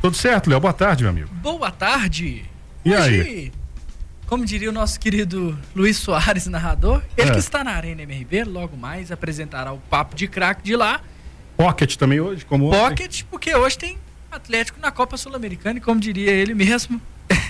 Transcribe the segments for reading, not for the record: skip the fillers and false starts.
Tudo certo, Léo? Boa tarde, meu amigo. Boa tarde. E hoje, aí? Como diria o nosso querido Luiz Soares, narrador, ele que está na Arena MRV, logo mais apresentará o Papo de Craque de lá. Pocket também hoje, como ontem? Pocket, porque hoje tem Atlético na Copa Sul-Americana e como diria ele mesmo,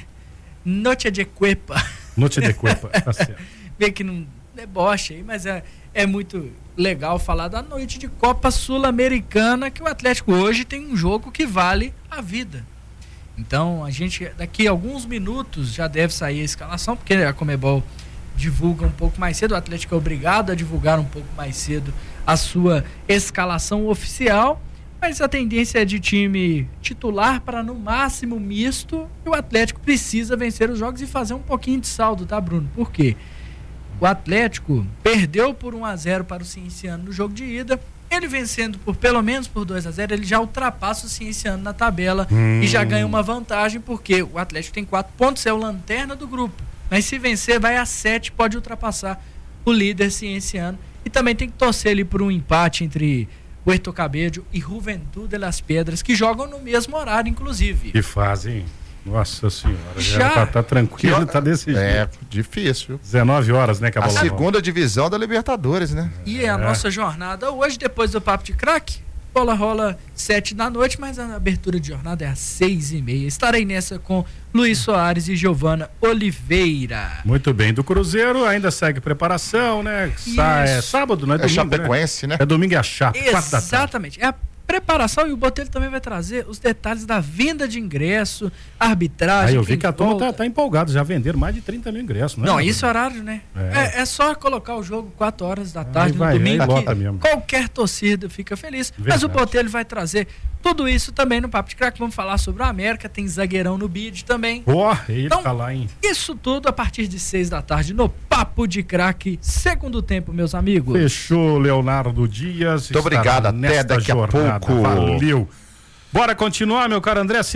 noche de cuepa. Noche de cuepa, tá certo. Vê que não deboche aí, mas é muito legal falar da noite de Copa Sul-Americana, que o Atlético hoje tem um jogo que vale a vida. Então, a gente, daqui a alguns minutos, já deve sair a escalação, porque a Conmebol divulga um pouco mais cedo, o Atlético é obrigado a divulgar um pouco mais cedo a sua escalação oficial, mas a tendência é de time titular para no máximo misto, e o Atlético precisa vencer os jogos e fazer um pouquinho de saldo, tá, Bruno? Por quê? O Atlético perdeu por 1-0 para o Cienciano no jogo de ida. Ele vencendo por pelo menos por 2-0, ele já ultrapassa o Cienciano na tabela e já ganha uma vantagem, porque o Atlético tem 4 pontos, é o lanterna do grupo. Mas se vencer, vai a 7, pode ultrapassar o líder Cienciano. E também tem que torcer ali por um empate entre Puerto Cabello e Juventud de las Pedras, que jogam no mesmo horário, inclusive. Que fazem. Nossa senhora, já tá tranquilo, tá desse jeito. É, difícil. 19 horas, né, que a segunda divisão da Libertadores, né? E a nossa jornada hoje, depois do Papo de Craque, bola rola 7 da noite, mas a abertura de jornada é às 6h30. Estarei nessa com Luiz Soares e Giovana Oliveira. Muito bem, do Cruzeiro ainda segue preparação, né? É sábado, não é domingo, Chapecoense, né? É domingo e a Chape, 4 da tarde. Exatamente, é a preparação, e o Botelho também vai trazer os detalhes da venda de ingresso, arbitragem. Aí eu vi que a turma tá empolgado, já venderam mais de 30 mil ingressos, né? Não, isso é horário, né? É só colocar o jogo 4 horas da tarde no domingo, que qualquer torcida fica feliz. Verdade. Mas o Botelho vai trazer tudo isso também no Papo de Craque. Vamos falar sobre o América, tem zagueirão no bid também. Ele então, tá lá, hein? Isso tudo a partir de 6 da tarde no Papo de Craque, segundo tempo, meus amigos. Fechou, Leonardo Dias. Muito obrigado, até daqui a pouco. Valeu. Bora continuar, meu caro André,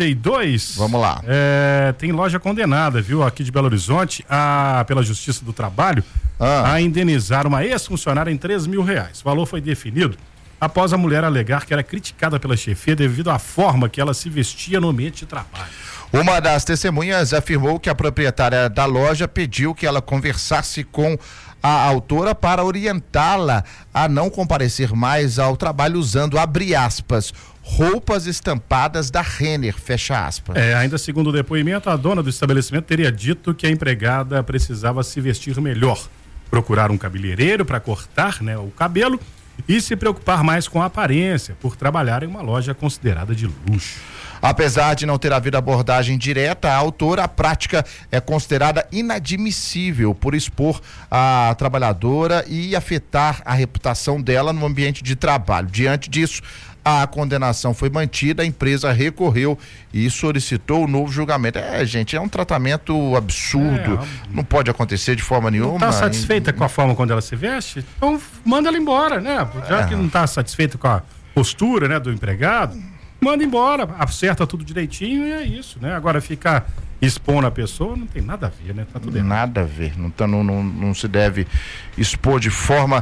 5h32. Vamos lá. Tem loja condenada, viu, aqui de Belo Horizonte, pela Justiça do Trabalho, a indenizar uma ex-funcionária em R$3 mil. O valor foi definido após a mulher alegar que era criticada pela chefia devido à forma que ela se vestia no ambiente de trabalho. Uma das testemunhas afirmou que a proprietária da loja pediu que ela conversasse com a autora para orientá-la a não comparecer mais ao trabalho usando, abre aspas, roupas estampadas da Renner, fecha aspas. Ainda segundo o depoimento, a dona do estabelecimento teria dito que a empregada precisava se vestir melhor, procurar um cabeleireiro para cortar, né, o cabelo e se preocupar mais com a aparência, por trabalhar em uma loja considerada de luxo. Apesar de não ter havido abordagem direta à autora, a prática é considerada inadmissível por expor a trabalhadora e afetar a reputação dela no ambiente de trabalho. Diante disso, a condenação foi mantida, a empresa recorreu e solicitou o novo julgamento. Gente, é um tratamento absurdo, não pode acontecer de forma nenhuma. Não está satisfeita com a forma quando ela se veste? Então manda ela embora, né? Já que não está satisfeita com a postura, né, do empregado, manda embora, acerta tudo direitinho e é isso, né? Agora ficar expondo a pessoa não tem nada a ver, né? Tá tudo errado. Nada a ver, não se deve expor de forma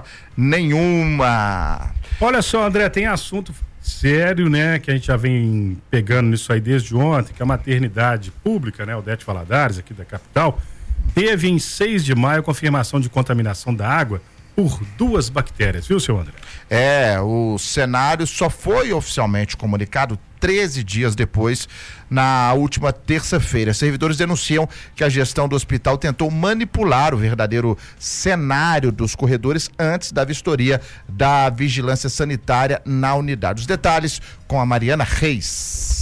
nenhuma. Olha só, André, tem assunto sério, né? Que a gente já vem pegando nisso aí desde ontem, que a maternidade pública, né? Odete Valadares, aqui da capital, teve em 6 de maio confirmação de contaminação da água por 2 bactérias, viu, seu André? O cenário só foi oficialmente comunicado 13 dias depois, na última terça-feira. Servidores denunciam que a gestão do hospital tentou manipular o verdadeiro cenário dos corredores antes da vistoria da vigilância sanitária na unidade. Os detalhes com a Mariana Reis.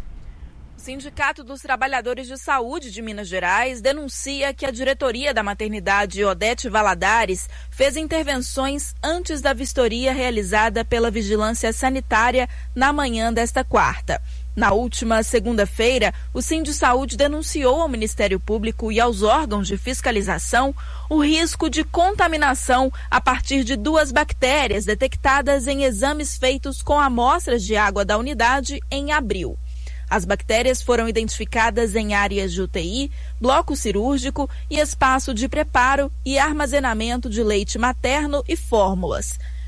O Sindicato dos Trabalhadores de Saúde de Minas Gerais denuncia que a diretoria da maternidade Odete Valadares fez intervenções antes da vistoria realizada pela Vigilância Sanitária na manhã desta quarta. Na última segunda-feira, o Sindisaúde denunciou ao Ministério Público e aos órgãos de fiscalização o risco de contaminação a partir de 2 bactérias detectadas em exames feitos com amostras de água da unidade em abril. As bactérias foram identificadas em áreas de UTI, bloco cirúrgico e espaço de preparo e armazenamento de leite materno e fórmulas.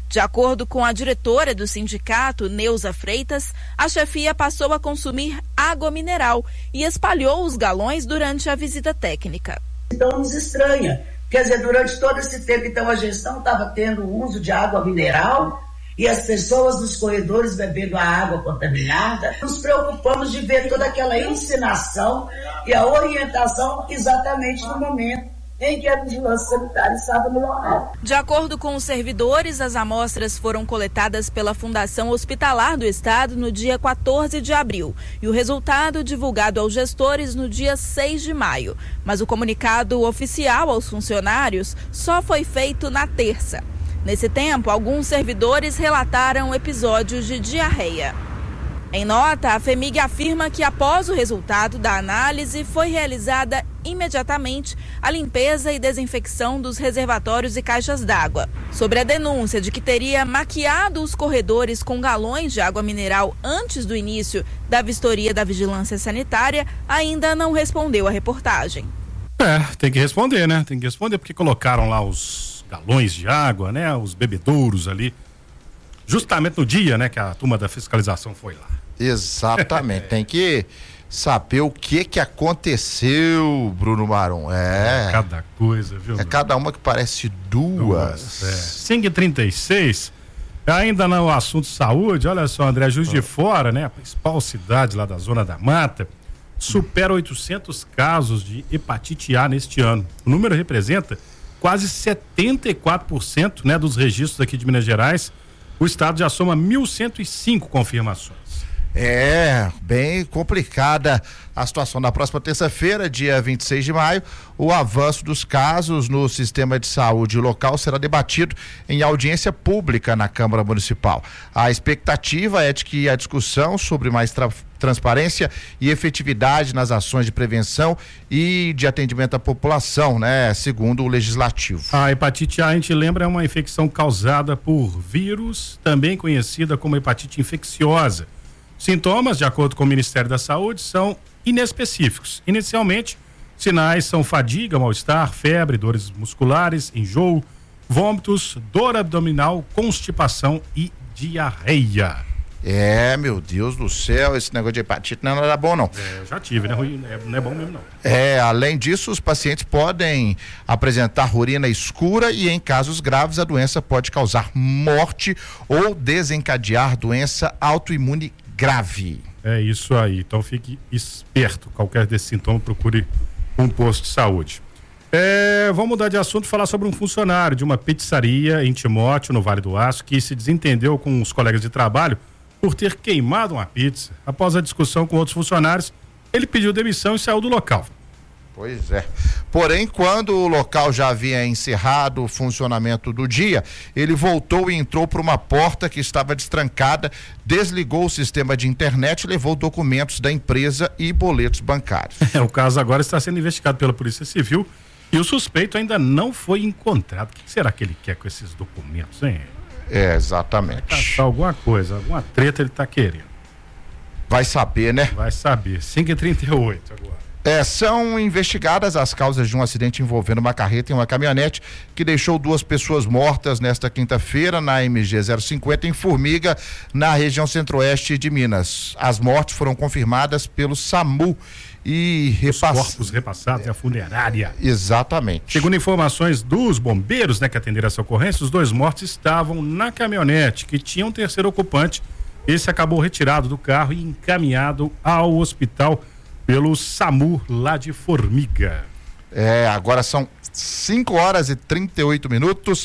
De acordo com a diretora do sindicato, Neuza Freitas, a chefia passou a consumir água mineral e espalhou os galões durante a visita técnica. Então nos estranha, quer dizer, durante todo esse tempo, então a gestão estava tendo o uso de água mineral e as pessoas nos corredores bebendo a água contaminada. Nos preocupamos de ver toda aquela ensinação e a orientação exatamente no momento em que a vigilância sanitária estava no local. De acordo com os servidores, as amostras foram coletadas pela Fundação Hospitalar do Estado no dia 14 de abril e o resultado divulgado aos gestores no dia 6 de maio. Mas o comunicado oficial aos funcionários só foi feito na terça. Nesse tempo, alguns servidores relataram episódios de diarreia. Em nota, a FEMIG afirma que após o resultado da análise foi realizada imediatamente a limpeza e desinfecção dos reservatórios e caixas d'água. Sobre a denúncia de que teria maquiado os corredores com galões de água mineral antes do início da vistoria da vigilância sanitária, ainda não respondeu à reportagem. Tem que responder, né? Tem que responder porque colocaram lá os galões de água, né? Os bebedouros ali, justamente no dia, né? Que a turma da fiscalização foi lá. Exatamente, tem que saber o que aconteceu, Bruno Marum. Cada coisa, viu? Cada uma que parece duas. 5h36, ainda no assunto saúde, olha só, André, Juiz de Fora, né? A principal cidade lá da Zona da Mata, supera 800 casos de hepatite A neste ano. O número representa quase 74%, né, dos registros aqui de Minas Gerais. O estado já soma 1.105 confirmações. Bem complicada a situação. Na próxima terça-feira, dia 26 de maio, o avanço dos casos no sistema de saúde local será debatido em audiência pública na Câmara Municipal. A expectativa é de que a discussão sobre mais transparência e efetividade nas ações de prevenção e de atendimento à população, né? Segundo o Legislativo. A hepatite A, a gente lembra, é uma infecção causada por vírus, também conhecida como hepatite infecciosa. Sintomas, de acordo com o Ministério da Saúde, são inespecíficos. Inicialmente, sinais são fadiga, mal-estar, febre, dores musculares, enjoo, vômitos, dor abdominal, constipação e diarreia. Meu Deus do céu, esse negócio de hepatite não era bom, não. Eu já tive, né? Não é bom mesmo, não. Além disso, os pacientes podem apresentar urina escura e, em casos graves, a doença pode causar morte ou desencadear doença autoimune grave. É isso aí, então fique esperto. Qualquer desse sintoma, procure um posto de saúde. Vamos mudar de assunto e falar sobre um funcionário de uma pizzaria em Timóteo, no Vale do Aço, que se desentendeu com os colegas de trabalho por ter queimado uma pizza. Após a discussão com outros funcionários, ele pediu demissão e saiu do local. Pois é. Porém, quando o local já havia encerrado o funcionamento do dia, ele voltou e entrou por uma porta que estava destrancada, desligou o sistema de internet e levou documentos da empresa e boletos bancários. O caso agora está sendo investigado pela Polícia Civil e o suspeito ainda não foi encontrado. O que será que ele quer com esses documentos, hein? Exatamente. Vai caçar alguma coisa, alguma treta ele está querendo. Vai saber, né? Vai saber. 5h38 agora. São investigadas as causas de um acidente envolvendo uma carreta e uma caminhonete que deixou 2 pessoas mortas nesta quinta-feira na MG 050 em Formiga, na região centro-oeste de Minas. As mortes foram confirmadas pelo SAMU e os corpos repassados à funerária. Exatamente. Segundo informações dos bombeiros, né, que atenderam essa ocorrência, os 2 mortos estavam na caminhonete, que tinha um terceiro ocupante. Esse acabou retirado do carro e encaminhado ao hospital pelo SAMU lá de Formiga. Agora são 5h38.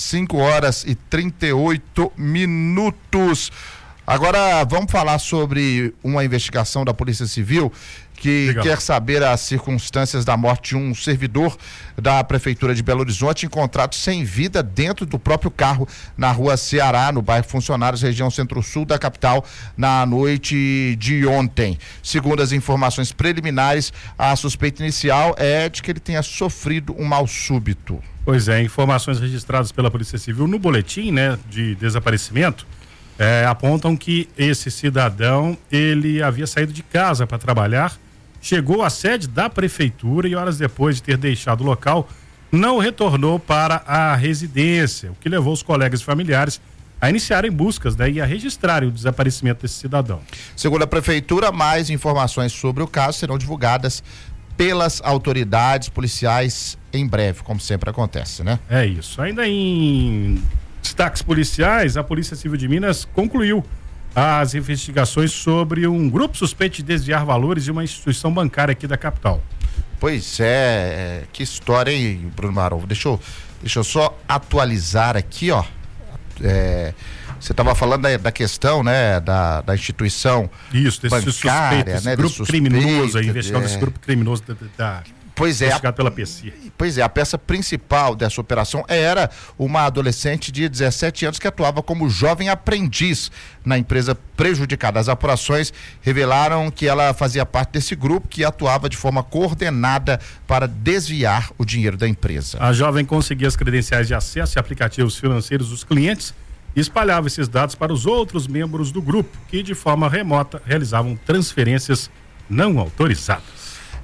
5h38. Agora vamos falar sobre uma investigação da Polícia Civil que quer saber as circunstâncias da morte de um servidor da Prefeitura de Belo Horizonte encontrado sem vida dentro do próprio carro na rua Ceará, no bairro Funcionários, região centro-sul da capital, na noite de ontem. Segundo as informações preliminares, a suspeita inicial é de que ele tenha sofrido um mal súbito. Pois é, informações registradas pela Polícia Civil no boletim, né, de desaparecimento, apontam que esse cidadão, ele havia saído de casa para trabalhar, chegou à sede da prefeitura e horas depois de ter deixado o local, não retornou para a residência, o que levou os colegas e familiares a iniciarem buscas, né, e a registrarem o desaparecimento desse cidadão. Segundo a prefeitura, mais informações sobre o caso serão divulgadas pelas autoridades policiais em breve, como sempre acontece, né? É isso. Ainda em destaques policiais, a Polícia Civil de Minas concluiu as investigações sobre um grupo suspeito de desviar valores de uma instituição bancária aqui da capital. Pois é, que história, hein, Bruno Maron? Deixa eu só atualizar aqui, ó. Você estava falando da questão, né, da instituição bancária, esse né, grupo criminoso, investigando esse grupo criminoso investigado pela PECIR. Pois é, a peça principal dessa operação era uma adolescente de 17 anos que atuava como jovem aprendiz na empresa prejudicada. As apurações revelaram que ela fazia parte desse grupo que atuava de forma coordenada para desviar o dinheiro da empresa. A jovem conseguia as credenciais de acesso e aplicativos financeiros dos clientes e espalhava esses dados para os outros membros do grupo, que de forma remota realizavam transferências não autorizadas.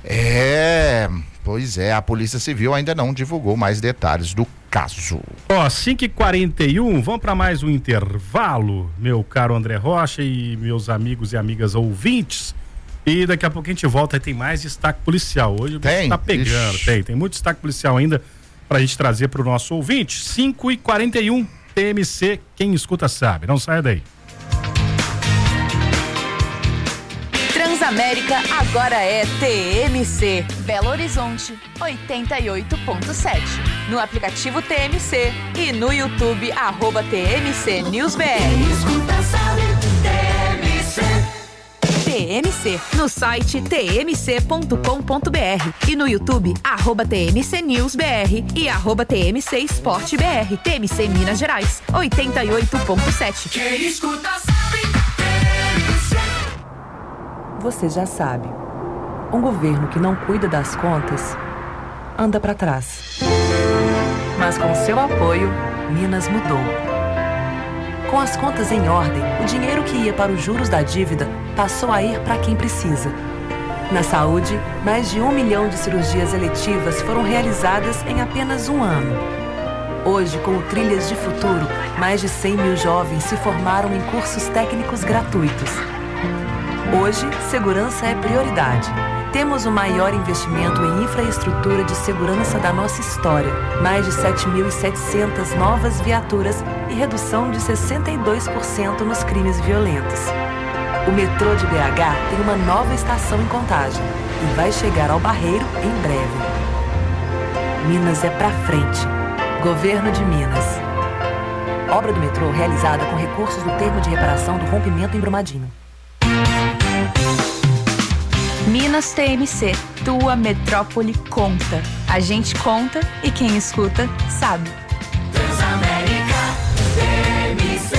Pois é, a Polícia Civil ainda não divulgou mais detalhes do caso. 5h41, vamos para mais um intervalo, meu caro André Rocha e meus amigos e amigas ouvintes. E daqui a pouco a gente volta e tem mais destaque policial. Hoje tá pegando, tem muito destaque policial ainda pra gente trazer pro nosso ouvinte. 5h41, TMC, quem escuta sabe, não saia daí. Transamérica agora é TMC. Belo Horizonte 88.7. No aplicativo TMC e no YouTube @TMC News BR. TMC no site tmc.com.br e no YouTube @TMC News BR e @TMC Esporte BR. TMC Minas Gerais 88.7. Quem escuta sabe. Você já sabe, um governo que não cuida das contas anda para trás. Mas com seu apoio, Minas mudou. Com as contas em ordem, o dinheiro que ia para os juros da dívida passou a ir para quem precisa. Na saúde, mais de 1 milhão de cirurgias eletivas foram realizadas em apenas um ano. Hoje, com o Trilhas de Futuro, mais de 100 mil jovens se formaram em cursos técnicos gratuitos. Hoje, segurança é prioridade. Temos o maior investimento em infraestrutura de segurança da nossa história. Mais de 7.700 novas viaturas e redução de 62% nos crimes violentos. O metrô de BH tem uma nova estação em Contagem e vai chegar ao Barreiro em breve. Minas é pra frente. Governo de Minas. Obra do metrô realizada com recursos do termo de reparação do rompimento em Brumadinho. Minas TMC, tua metrópole conta. A gente conta e quem escuta sabe. Transamérica TMC.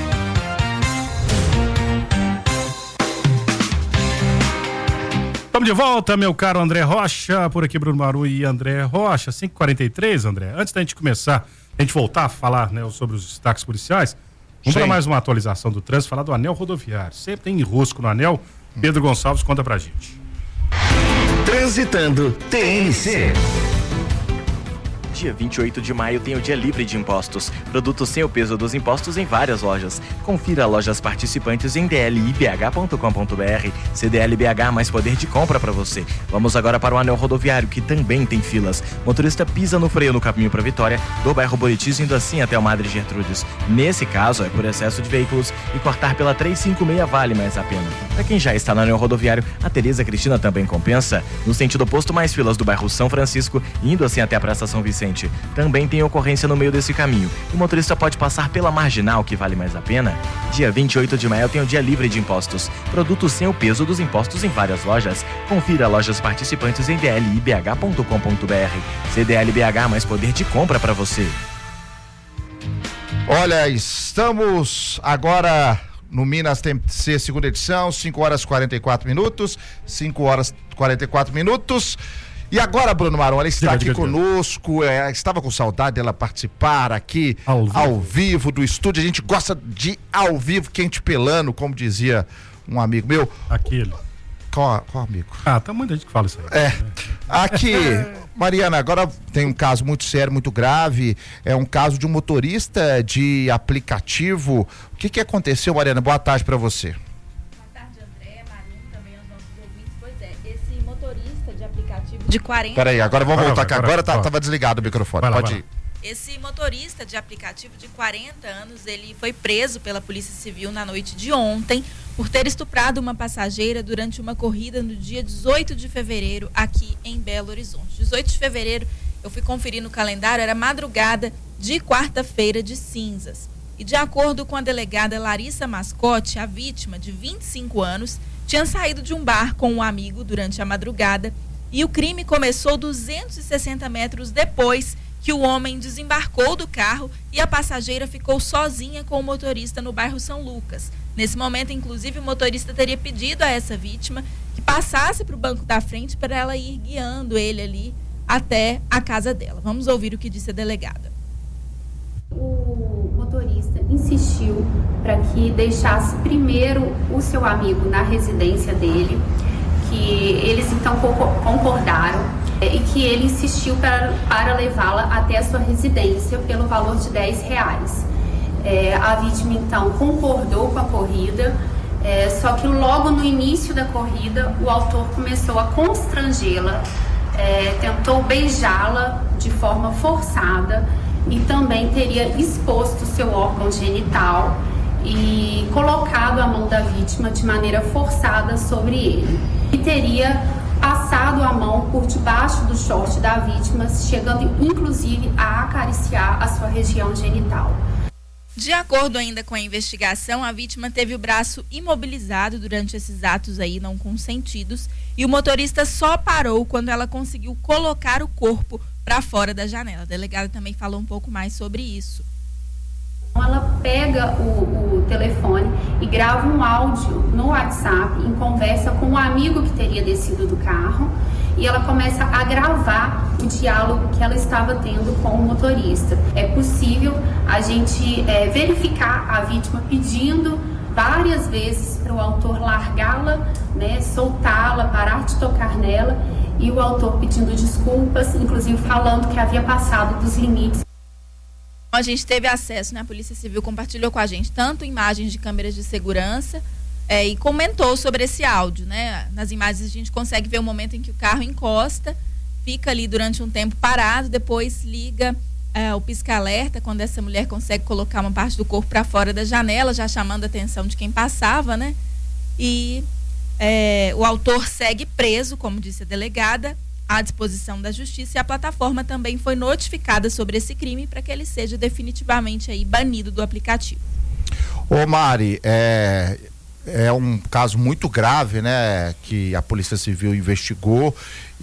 Estamos de volta, meu caro André Rocha, por aqui Bruno Maru e André Rocha, 5h43, André. Antes da gente começar, a gente voltar a falar, né, sobre os destaques policiais, vamos para mais uma atualização do trânsito, falar do anel rodoviário. Sempre tem enrosco no anel. Pedro Gonçalves conta pra gente. Transitando TMC. Dia 28 de maio tem o Dia Livre de Impostos. Produtos sem o peso dos impostos em várias lojas. Confira lojas participantes em dlibh.com.br. CDLBH, mais poder de compra para você. Vamos agora para o anel rodoviário, que também tem filas. Motorista pisa no freio no caminho para Vitória, do bairro Buritis, indo assim até o Madre Gertrudes. Nesse caso, é por excesso de veículos e cortar pela 356 vale mais a pena. Para quem já está no anel rodoviário, a Tereza Cristina também compensa. No sentido oposto, mais filas do bairro São Francisco, indo assim até a Praça São Vicente. Também tem ocorrência no meio desse caminho. O motorista pode passar pela marginal, que vale mais a pena. Dia 28 de maio tem o Dia Livre de Impostos. Produtos sem o peso dos impostos em várias lojas. Confira lojas participantes em dlibh.com.br. CDLBH, mais poder de compra para você. Olha, estamos agora no Minas TMC, segunda edição, 5h44. 5h44. E agora, Bruno Maron, ela está aqui conosco, estava com saudade dela participar aqui ao vivo do estúdio. A gente gosta de ao vivo, quente pelando, como dizia um amigo meu. Qual amigo? Tá muita gente que fala isso aí. Né? Aqui, Mariana, agora tem um caso muito sério, muito grave, é um caso de um motorista de aplicativo. O que aconteceu, Mariana? Boa tarde para você. Boa tarde, André, Marinho, também aos nossos ouvintes. Pois é, esse motorista de aplicativo de 40... Peraí, agora vamos voltar aqui. Agora tava desligado o microfone, pode ir. Esse motorista de aplicativo de 40 anos, ele foi preso pela Polícia Civil na noite de ontem por ter estuprado uma passageira durante uma corrida no dia 18 de fevereiro aqui em Belo Horizonte. 18 de fevereiro, eu fui conferir no calendário, era madrugada de quarta-feira de cinzas. E de acordo com a delegada Larissa Mascote, a vítima, de 25 anos, tinha saído de um bar com um amigo durante a madrugada e o crime começou 260 metros depois que o homem desembarcou do carro e a passageira ficou sozinha com o motorista no bairro São Lucas. Nesse momento, inclusive, o motorista teria pedido a essa vítima que passasse para o banco da frente para ela ir guiando ele ali até a casa dela. Vamos ouvir o que disse a delegada. O motorista insistiu para que deixasse primeiro o seu amigo na residência dele, que eles então concordaram e que ele insistiu para levá-la até a sua residência pelo valor de R$10. A vítima então concordou com a corrida, só que logo no início da corrida o autor começou a constrangê-la, tentou beijá-la de forma forçada e também teria exposto seu órgão genital e colocado a mão da vítima de maneira forçada sobre ele. E teria passado a mão por debaixo do short da vítima, chegando inclusive a acariciar a sua região genital. De acordo ainda com a investigação, a vítima teve o braço imobilizado durante esses atos aí não consentidos e o motorista só parou quando ela conseguiu colocar o corpo para fora da janela. A delegada também falou um pouco mais sobre isso. Ela pega o telefone e grava um áudio no WhatsApp em conversa com um amigo que teria descido do carro e ela começa a gravar o diálogo que ela estava tendo com o motorista. É possível a gente verificar a vítima pedindo várias vezes para o autor largá-la, soltá-la, parar de tocar nela e o autor pedindo desculpas, inclusive falando que havia passado dos limites. A gente teve acesso, a Polícia Civil compartilhou com a gente tanto imagens de câmeras de segurança e comentou sobre esse áudio, Nas imagens a gente consegue ver o momento em que o carro encosta, fica ali durante um tempo parado, depois liga o pisca-alerta, quando essa mulher consegue colocar uma parte do corpo para fora da janela, já chamando a atenção de quem passava, E o autor segue preso, como disse a delegada, à disposição da justiça, e a plataforma também foi notificada sobre esse crime para que ele seja definitivamente aí banido do aplicativo. Ô Mari, é um caso muito grave, que a Polícia Civil investigou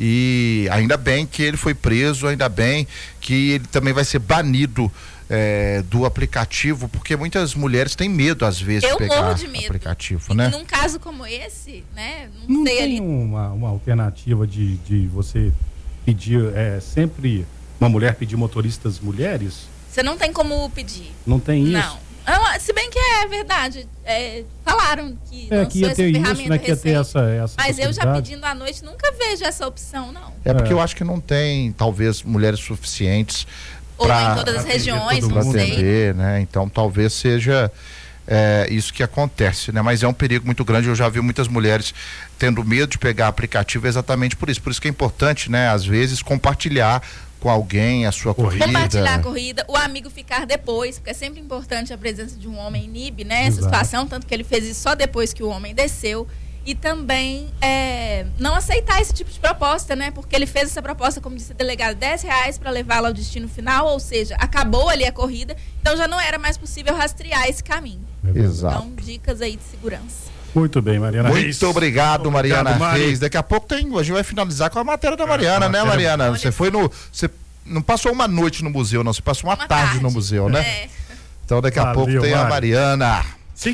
e ainda bem que ele foi preso, ainda bem que ele também vai ser banido do aplicativo, porque muitas mulheres têm medo às vezes de pegar o aplicativo, Num caso como esse, não sei tem ali uma alternativa de você pedir sempre uma mulher pedir motoristas mulheres? Você não tem como pedir. Não tem isso? Não. Se bem que é verdade, falaram que que ia ter isso, que ia ter essa mas eu já pedindo à noite nunca vejo essa opção, não. Porque eu acho que não tem, talvez, mulheres suficientes ou em todas as regiões, não sei. Atender, Então talvez seja isso que acontece, Mas é um perigo muito grande. Eu já vi muitas mulheres tendo medo de pegar aplicativo exatamente por isso. Por isso que é importante, às vezes, compartilhar com alguém a sua corrida. Compartilhar a corrida, o amigo ficar depois, porque é sempre importante a presença de um homem inibe, essa situação, tanto que ele fez isso só depois que o homem desceu. E também não aceitar esse tipo de proposta, porque ele fez essa proposta, como disse a delegada, R$10 para levá-la ao destino final, ou seja, acabou ali a corrida, então já não era mais possível rastrear esse caminho. Exato. Então, dicas aí de segurança. Muito bem, Mariana Reis. Muito obrigado, Mariana Reis. Daqui a pouco a gente vai finalizar com a matéria da Mariana, Mariana? Você você não passou uma noite no museu, não, você passou uma tarde no museu, Então daqui a pouco tem a Mariana.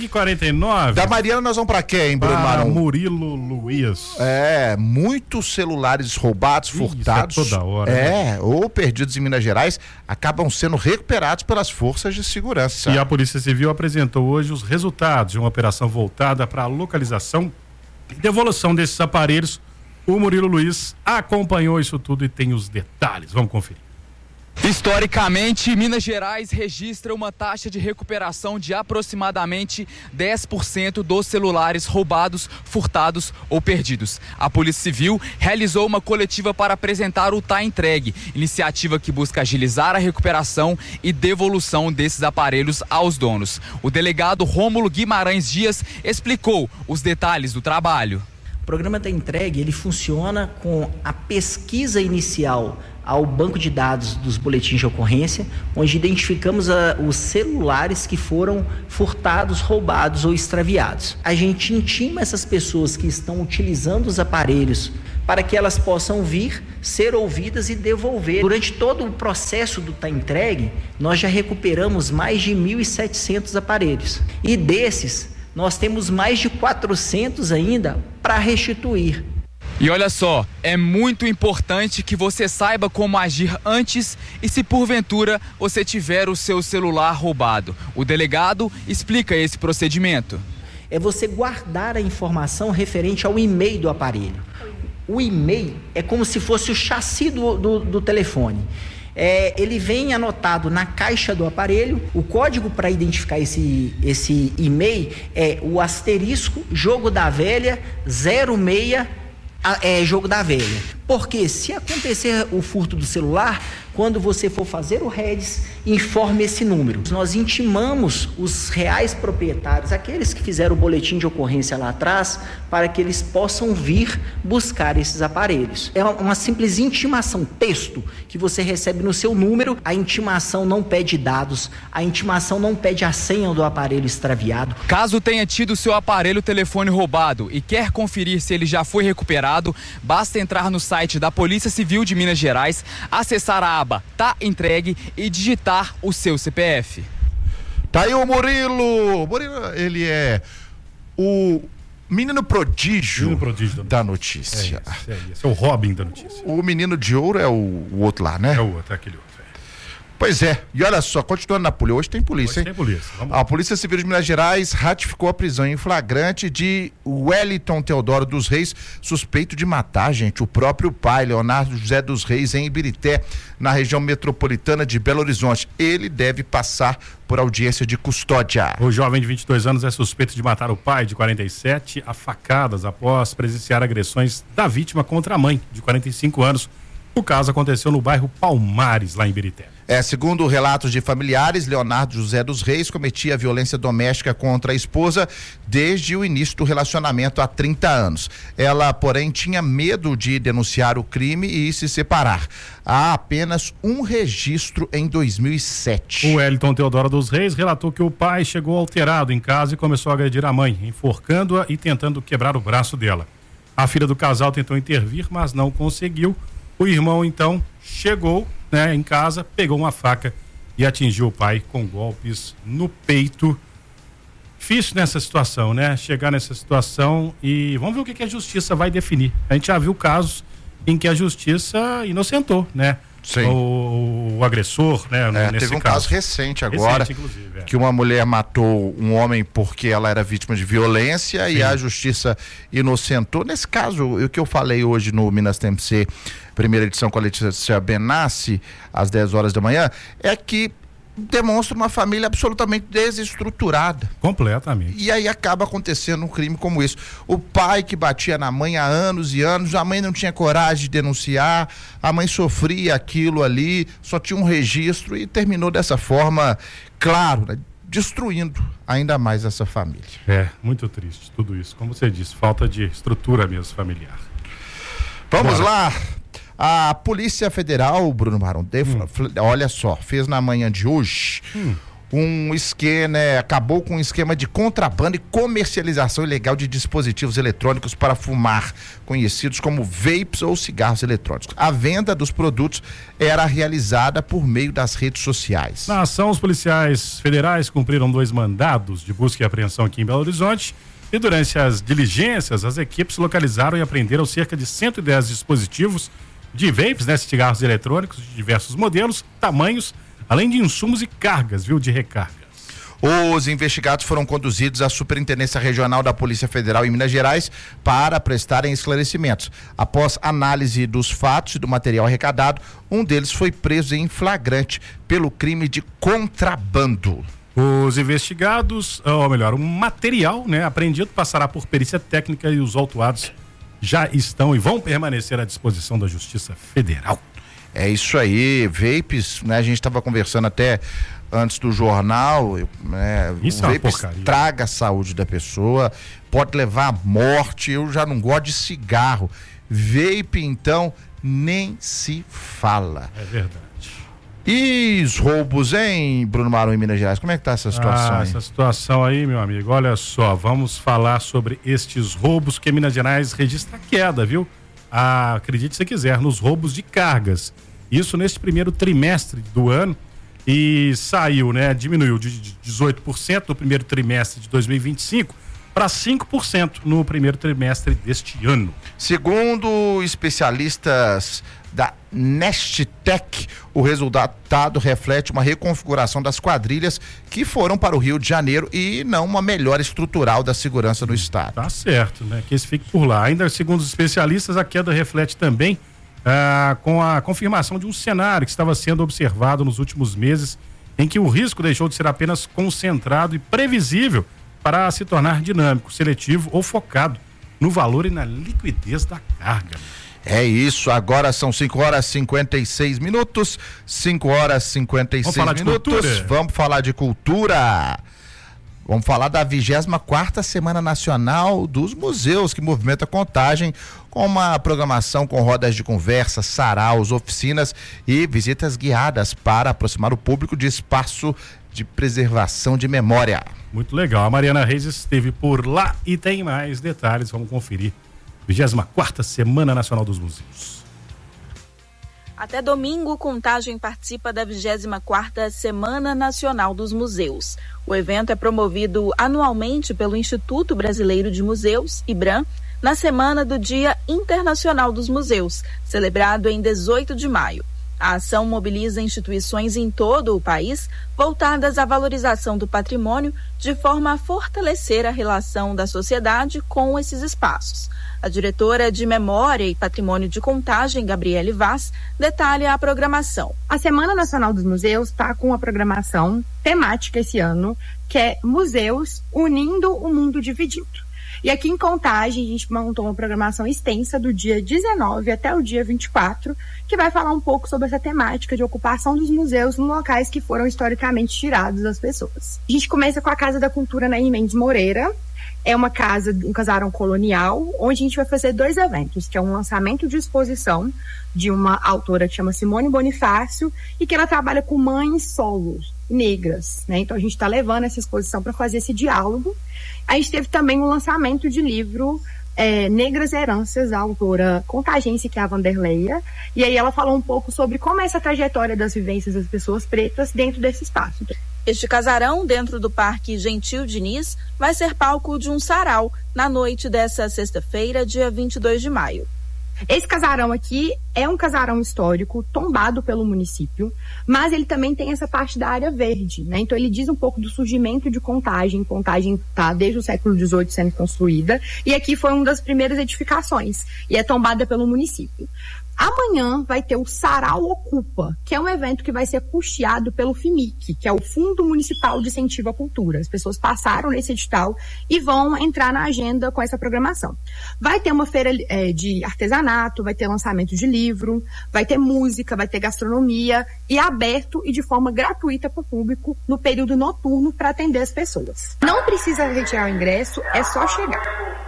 5h49. Da Mariana nós vamos pra quem, Bruno Marão? Murilo Luiz. Muitos celulares roubados, furtados. Toda hora. Ou perdidos em Minas Gerais, acabam sendo recuperados pelas forças de segurança. E a Polícia Civil apresentou hoje os resultados de uma operação voltada para a localização devolução desses aparelhos. O Murilo Luiz acompanhou isso tudo e tem os detalhes. Vamos conferir. Historicamente, Minas Gerais registra uma taxa de recuperação de aproximadamente 10% dos celulares roubados, furtados ou perdidos. A Polícia Civil realizou uma coletiva para apresentar o Tá Entregue, iniciativa que busca agilizar a recuperação e devolução desses aparelhos aos donos. O delegado Rômulo Guimarães Dias explicou os detalhes do trabalho. O programa Tá Entregue, ele funciona com a pesquisa inicial ao banco de dados dos boletins de ocorrência, onde identificamos os celulares que foram furtados, roubados ou extraviados. A gente intima essas pessoas que estão utilizando os aparelhos para que elas possam vir, ser ouvidas e devolver. Durante todo o processo do Tá Entregue, nós já recuperamos mais de 1.700 aparelhos. E desses, nós temos mais de 400 ainda para restituir. E olha só, é muito importante que você saiba como agir antes e se porventura você tiver o seu celular roubado. O delegado explica esse procedimento. É você guardar a informação referente ao e-mail do aparelho. O e-mail é como se fosse o chassi do telefone. Ele vem anotado na caixa do aparelho. O código para identificar esse e-mail é o asterisco jogo da velha 06 jogo da velha. Porque se acontecer o furto do celular, quando você for fazer o REDS, informe esse número. Nós intimamos os reais proprietários, aqueles que fizeram o boletim de ocorrência lá atrás, para que eles possam vir buscar esses aparelhos. É uma simples intimação, texto, que você recebe no seu número. A intimação não pede dados, a intimação não pede a senha do aparelho extraviado. Caso tenha tido seu aparelho telefone roubado e quer conferir se ele já foi recuperado, basta entrar no site da Polícia Civil de Minas Gerais, acessar a aba Tá Entregue e digitar o seu CPF. Tá aí o Murilo. Murilo, ele é o menino prodígio da notícia. Esse é o Robin da notícia. O menino de ouro é o outro lá, né? É o outro, é aquele outro. Pois é, e olha só, continuando na polícia, hoje tem polícia, hein? Tem polícia. A Polícia Civil de Minas Gerais ratificou a prisão em flagrante de Wellington Teodoro dos Reis, suspeito de matar, gente, o próprio pai, Leonardo José dos Reis, em Ibirité, na região metropolitana de Belo Horizonte. Ele deve passar por audiência de custódia. O jovem de 22 anos é suspeito de matar o pai, de 47, a facadas após presenciar agressões da vítima contra a mãe, de 45 anos. O caso aconteceu no bairro Palmares, lá em Ibirité. Segundo relatos de familiares, Leonardo José dos Reis cometia violência doméstica contra a esposa desde o início do relacionamento há 30 anos. Ela, porém, tinha medo de denunciar o crime e se separar. Há apenas um registro em 2007. O Wellington Teodoro dos Reis relatou que o pai chegou alterado em casa e começou a agredir a mãe, enforcando-a e tentando quebrar o braço dela. A filha do casal tentou intervir, mas não conseguiu. O irmão, então, chegou, né, em casa, pegou uma faca e atingiu o pai com golpes no peito. Difícil nessa situação, né? Chegar nessa situação e vamos ver o que a justiça vai definir. A gente já viu casos em que a justiça inocentou, né? Sim. O agressor, né? Teve um caso recente agora, que uma mulher matou um homem porque ela era vítima de violência. Sim. E a justiça inocentou. Nesse caso, o que eu falei hoje no Minas TMC, primeira edição com a Letícia Benassi, às 10 horas da manhã, é que demonstra uma família absolutamente desestruturada. Completamente. E aí acaba acontecendo um crime como esse. O pai que batia na mãe há anos e anos, a mãe não tinha coragem de denunciar, a mãe sofria aquilo ali, só tinha um registro e terminou dessa forma, claro, né, destruindo ainda mais essa família. Muito triste tudo isso. Como você disse, falta de estrutura mesmo familiar. Vamos lá. A Polícia Federal, Bruno Marão, olha só, fez na manhã de hoje um esquema, acabou com um esquema de contrabando e comercialização ilegal de dispositivos eletrônicos para fumar, conhecidos como vapes ou cigarros eletrônicos. A venda dos produtos era realizada por meio das redes sociais. Na ação, os policiais federais cumpriram 2 mandados de busca e apreensão aqui em Belo Horizonte. E durante as diligências, as equipes localizaram e apreenderam cerca de 110 dispositivos de vapes, né, cigarros eletrônicos de diversos modelos, tamanhos, além de insumos e cargas, de recargas. Os investigados foram conduzidos à Superintendência Regional da Polícia Federal em Minas Gerais para prestarem esclarecimentos. Após análise dos fatos e do material arrecadado, um deles foi preso em flagrante pelo crime de contrabando. Os investigados, ou melhor, um material, né, apreendido passará por perícia técnica e os autuados já estão e vão permanecer à disposição da Justiça Federal. É isso aí, vapes, né? A gente estava conversando até antes do jornal, né? Isso o é uma vape porcaria. estraga a saúde da pessoa, pode levar à morte. Eu já não gosto de cigarro. Vape, então, nem se fala. É verdade. E os roubos, hein, Bruno Marum, em Minas Gerais? Como é que tá essa situação aí? Essa situação aí, meu amigo, olha só, vamos falar sobre estes roubos que Minas Gerais registra queda, viu? Acredite se quiser, nos roubos de cargas. Isso neste primeiro trimestre do ano e saiu, né? Diminuiu de 18% no primeiro trimestre de 2025 para 5% no primeiro trimestre deste ano. Segundo especialistas da Nesttec, o resultado reflete uma reconfiguração das quadrilhas que foram para o Rio de Janeiro e não uma melhora estrutural da segurança no estado. Tá certo, né? Que esse fique por lá. Ainda segundo os especialistas, a queda reflete também com a confirmação de um cenário que estava sendo observado nos últimos meses, em que o risco deixou de ser apenas concentrado e previsível para se tornar dinâmico, seletivo ou focado no valor e na liquidez da carga. É isso, agora são 5h56, 5h56 Vamos falar de cultura? Vamos falar de cultura. Vamos falar da 24ª Semana Nacional dos Museus, que movimenta Contagem, com uma programação com rodas de conversa, saraus, oficinas e visitas guiadas para aproximar o público de espaço de preservação de memória. Muito legal, a Mariana Reis esteve por lá e tem mais detalhes, vamos conferir. 24ª Semana Nacional dos Museus. Até domingo, Contagem participa da 24ª Semana Nacional dos Museus. O evento é promovido anualmente pelo Instituto Brasileiro de Museus, IBRAM, na semana do Dia Internacional dos Museus, celebrado em 18 de maio. A ação mobiliza instituições em todo o país voltadas à valorização do patrimônio de forma a fortalecer a relação da sociedade com esses espaços. A diretora de Memória e Patrimônio de Contagem, Gabriele Vaz, detalha a programação. A Semana Nacional dos Museus está com uma programação temática esse ano, que é Museus Unindo o Mundo Dividido. E aqui em Contagem a gente montou uma programação extensa do dia 19 até o dia 24, que vai falar um pouco sobre essa temática de ocupação dos museus em locais que foram historicamente tirados das pessoas. A gente começa com a Casa da Cultura Nair Mendes Moreira. É uma casa, um casarão colonial, onde a gente vai fazer 2 eventos, que é um lançamento de exposição de uma autora que chama Simone Bonifácio e que ela trabalha com mães solos negras, né? Então a gente está levando essa exposição para fazer esse diálogo. A gente teve também o lançamento de livro Negras Heranças, da autora contagense, que é a Vanderleia, e aí ela falou um pouco sobre como é essa trajetória das vivências das pessoas pretas dentro desse espaço. Este casarão, dentro do Parque Gentil Diniz, vai ser palco de um sarau na noite dessa sexta-feira, dia 22 de maio. Esse casarão aqui é um casarão histórico tombado pelo município, mas ele também tem essa parte da área verde, né? Então ele diz um pouco do surgimento de Contagem. Contagem está desde o século XVIII sendo construída e aqui foi uma das primeiras edificações e é tombada pelo município. Amanhã vai ter o Sarau Ocupa, que é um evento que vai ser custeado pelo FIMIC, que é o Fundo Municipal de Incentivo à Cultura. As pessoas passaram nesse edital e vão entrar na agenda com essa programação. Vai ter uma feira de artesanato, vai ter lançamento de livro, vai ter música, vai ter gastronomia e aberto e de forma gratuita para o público no período noturno para atender as pessoas. Não precisa retirar o ingresso, é só chegar.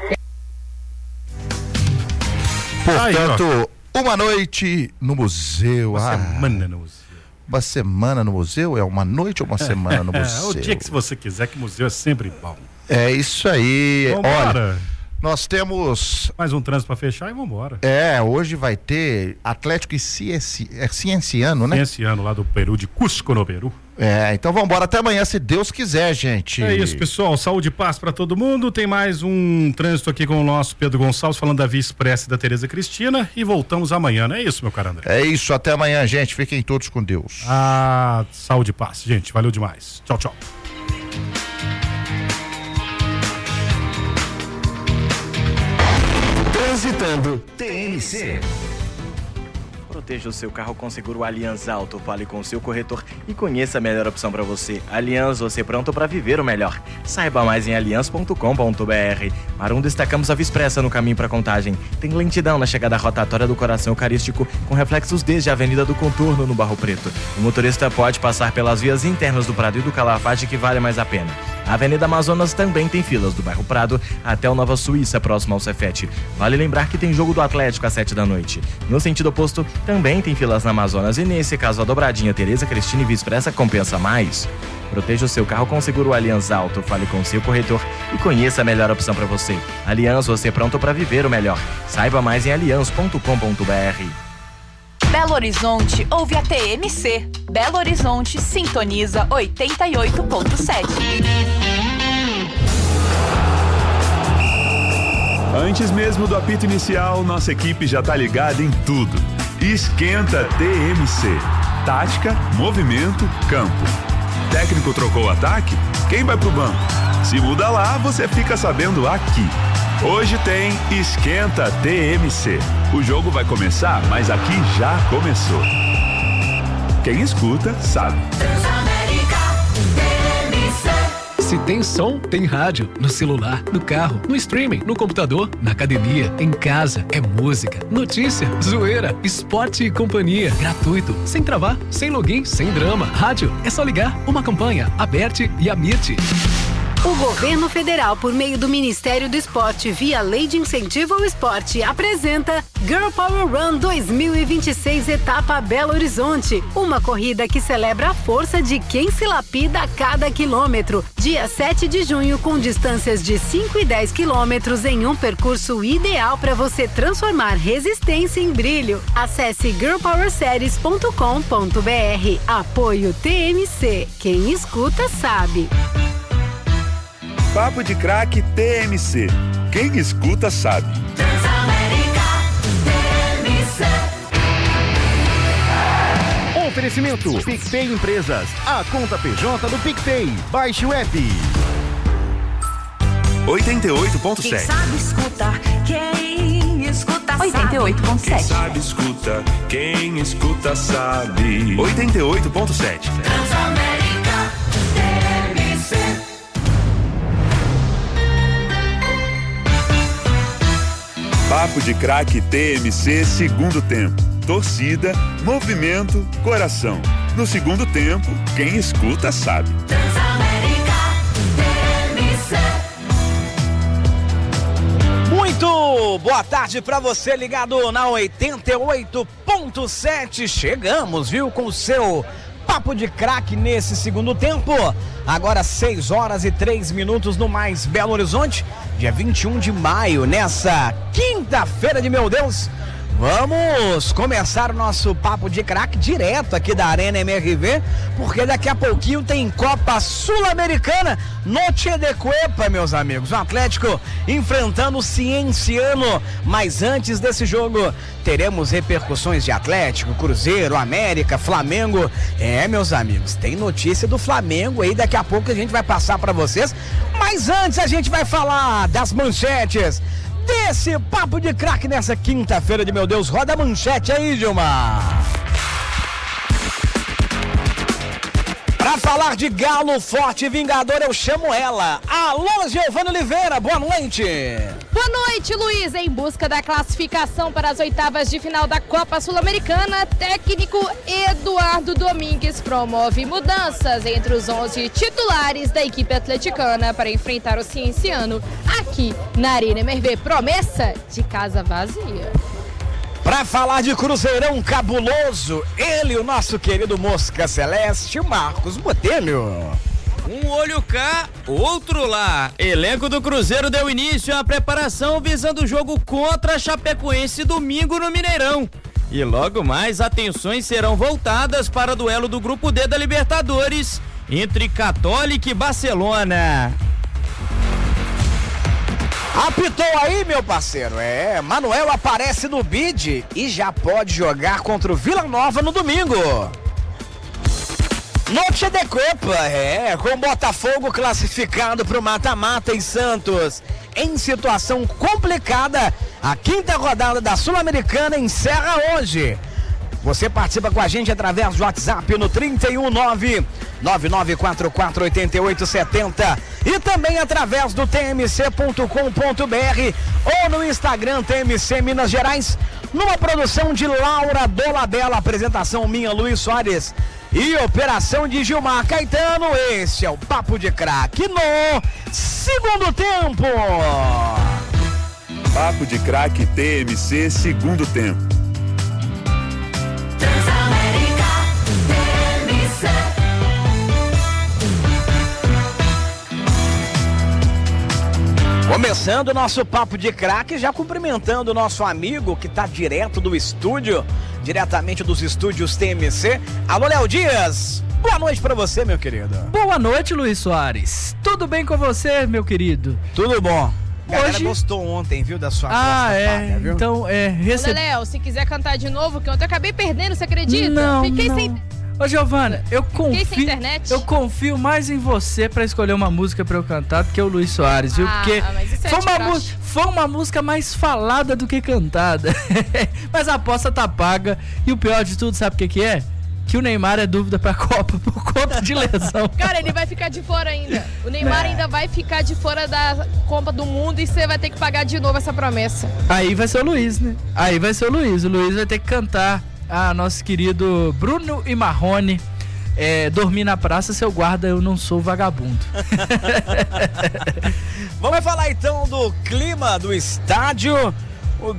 Portanto, uma noite no museu. Uma semana no museu. Uma semana no museu? É uma noite ou uma semana no museu? O dia que você quiser, que o museu é sempre bom. É isso aí. Vambora. Olha, nós temos mais um trânsito para fechar e vambora. Hoje vai ter Atlético e Cienciano, né? Cienciano, lá do Peru, de Cusco, no Peru. Então vambora até amanhã, se Deus quiser, gente. É isso, pessoal. Saúde e paz para todo mundo. Tem mais um trânsito aqui com o nosso Pedro Gonçalves, falando da Via Express e da Tereza Cristina. E voltamos amanhã, não é isso, meu caro André? É isso, até amanhã, gente. Fiquem todos com Deus. Saúde e paz, gente. Valeu demais. Tchau, tchau. escutando TMC. Proteja o seu carro com seguro Allianz Auto. Fale com o seu corretor e conheça a melhor opção para você. Allianz, você pronto para viver o melhor. Saiba mais em allianz.com.br. Marum, destacamos a Via Expressa no caminho para Contagem. Tem lentidão na chegada rotatória do Coração Eucarístico, com reflexos desde a Avenida do Contorno, no Barro Preto. O motorista pode passar pelas vias internas do Prado e do Calafate, que vale mais a pena. A Avenida Amazonas também tem filas do bairro Prado até o Nova Suíça, próximo ao Cefete. Vale lembrar que tem jogo do Atlético às 7 da noite. No sentido oposto, também tem filas na Amazonas e nesse caso a dobradinha Tereza Cristina e Via Expressa compensa mais. Proteja o seu carro com seguro Allianz Auto. Fale com o seu corretor e conheça a melhor opção para você. Allianz, você pronto para viver o melhor. Saiba mais em allianz.com.br. Belo Horizonte ouve a TMC. Belo Horizonte sintoniza 88.7. Antes mesmo do apito inicial, nossa equipe já tá ligada em tudo. Esquenta TMC. Tática, movimento, campo. Técnico trocou o ataque? Quem vai pro banco? Se muda lá, você fica sabendo aqui. Hoje tem Esquenta TMC. O jogo vai começar, mas aqui já começou. Quem escuta, sabe. Se tem som, tem rádio. No celular, no carro, no streaming, no computador, na academia, em casa. É música, notícia, zoeira, esporte e companhia. Gratuito, sem travar, sem login, sem drama. Rádio, é só ligar. Uma campanha, Aberte e Amirte. O governo federal, por meio do Ministério do Esporte, via Lei de Incentivo ao Esporte, apresenta Girl Power Run 2026 Etapa Belo Horizonte. Uma corrida que celebra a força de quem se lapida a cada quilômetro. Dia 7 de junho, com distâncias de 5 e 10 quilômetros em um percurso ideal para você transformar resistência em brilho. Acesse girlpowerseries.com.br. Apoio TMC. Quem escuta sabe. Papo de Craque TMC. Quem escuta sabe. Oferecimento PicPay Empresas. A conta PJ do PicPay. Baixe o app. 88.7. Quem sabe escutar, quem escuta sabe. 88.7. Quem sabe escuta, quem escuta sabe. 88.7. Transamérica TMC. Papo de Craque TMC, segundo tempo. Torcida, movimento, coração. No segundo tempo, quem escuta sabe. Transamérica TMC. Muito boa tarde pra você ligado na 88.7. Chegamos, viu, com o seu Papo de Craque nesse segundo tempo. Agora 6 horas e 3 minutos no Mais Belo Horizonte, dia 21 de maio, nessa quinta-feira de meu Deus. Vamos começar o nosso Papo de Craque direto aqui da Arena MRV, porque daqui a pouquinho tem Copa Sul-Americana no Tchedecuepa, meus amigos. O Atlético enfrentando o Cienciano, mas antes desse jogo teremos repercussões de Atlético, Cruzeiro, América, Flamengo. Meus amigos, tem notícia do Flamengo aí, daqui a pouco a gente vai passar para vocês, mas antes a gente vai falar das manchetes desse Papo de Craque nessa quinta-feira de meu Deus. Roda a manchete aí, Gilmar. Pra falar de Galo forte e vingador, eu chamo ela. Alô, Giovana Oliveira, boa noite. Boa noite, Luiz. Em busca da classificação para as oitavas de final da Copa Sul-Americana, técnico Eduardo Domingues promove mudanças entre os 11 titulares da equipe atleticana para enfrentar o Cienciano aqui na Arena MRV. Promessa de casa vazia. Pra falar de Cruzeirão cabuloso, ele, o nosso querido Mosca Celeste, Marcos Botelho. Um olho cá, outro lá. Elenco do Cruzeiro deu início à preparação visando o jogo contra a Chapecoense domingo no Mineirão. E logo mais atenções serão voltadas para o duelo do Grupo D da Libertadores entre Católica e Barcelona. Apitou aí, meu parceiro. Manuel aparece no bid e já pode jogar contra o Vila Nova no domingo. Noite de Copa, com o Botafogo classificado para o mata-mata e Santos em situação complicada A 5ª rodada da Sul-Americana encerra hoje. Você participa com a gente através do WhatsApp no 319-9944-8870 e também através do tmc.com.br ou no Instagram TMC Minas Gerais, numa produção de Laura Dolabella, apresentação minha, Luiz Soares, e operação de Gilmar Caetano. Esse é o Papo de Craque no segundo tempo. Papo de Craque TMC segundo tempo. Começando o nosso Papo de Craque, já cumprimentando o nosso amigo que está direto do estúdio, diretamente dos estúdios TMC. Alô, Léo Dias! Boa noite pra você, meu querido. Boa noite, Luiz Soares. Tudo bem com você, meu querido? Tudo bom. A galera gostou ontem, viu, da sua paga, viu? Então, Ô, Léo, se quiser cantar de novo, que ontem eu acabei perdendo, você acredita? Não, Fiquei não. sem... Ô, Giovana, eu sem internet. confio mais em você pra escolher uma música pra eu cantar do que o Luiz Soares, viu? Porque mas isso é foi uma música mais falada do que cantada. Mas a aposta tá paga e o pior de tudo, sabe o que é? Que o Neymar é dúvida pra Copa por conta de lesão. Cara, ele vai ficar de fora ainda. O Neymar ainda vai ficar de fora da Copa do Mundo e você vai ter que pagar de novo essa promessa. Aí vai ser o Luiz, né? Aí vai ser o Luiz. O Luiz vai ter que cantar nosso querido Bruno e Marrone. Dormir na praça, seu guarda, eu não sou vagabundo. Vamos falar então do clima do estádio. O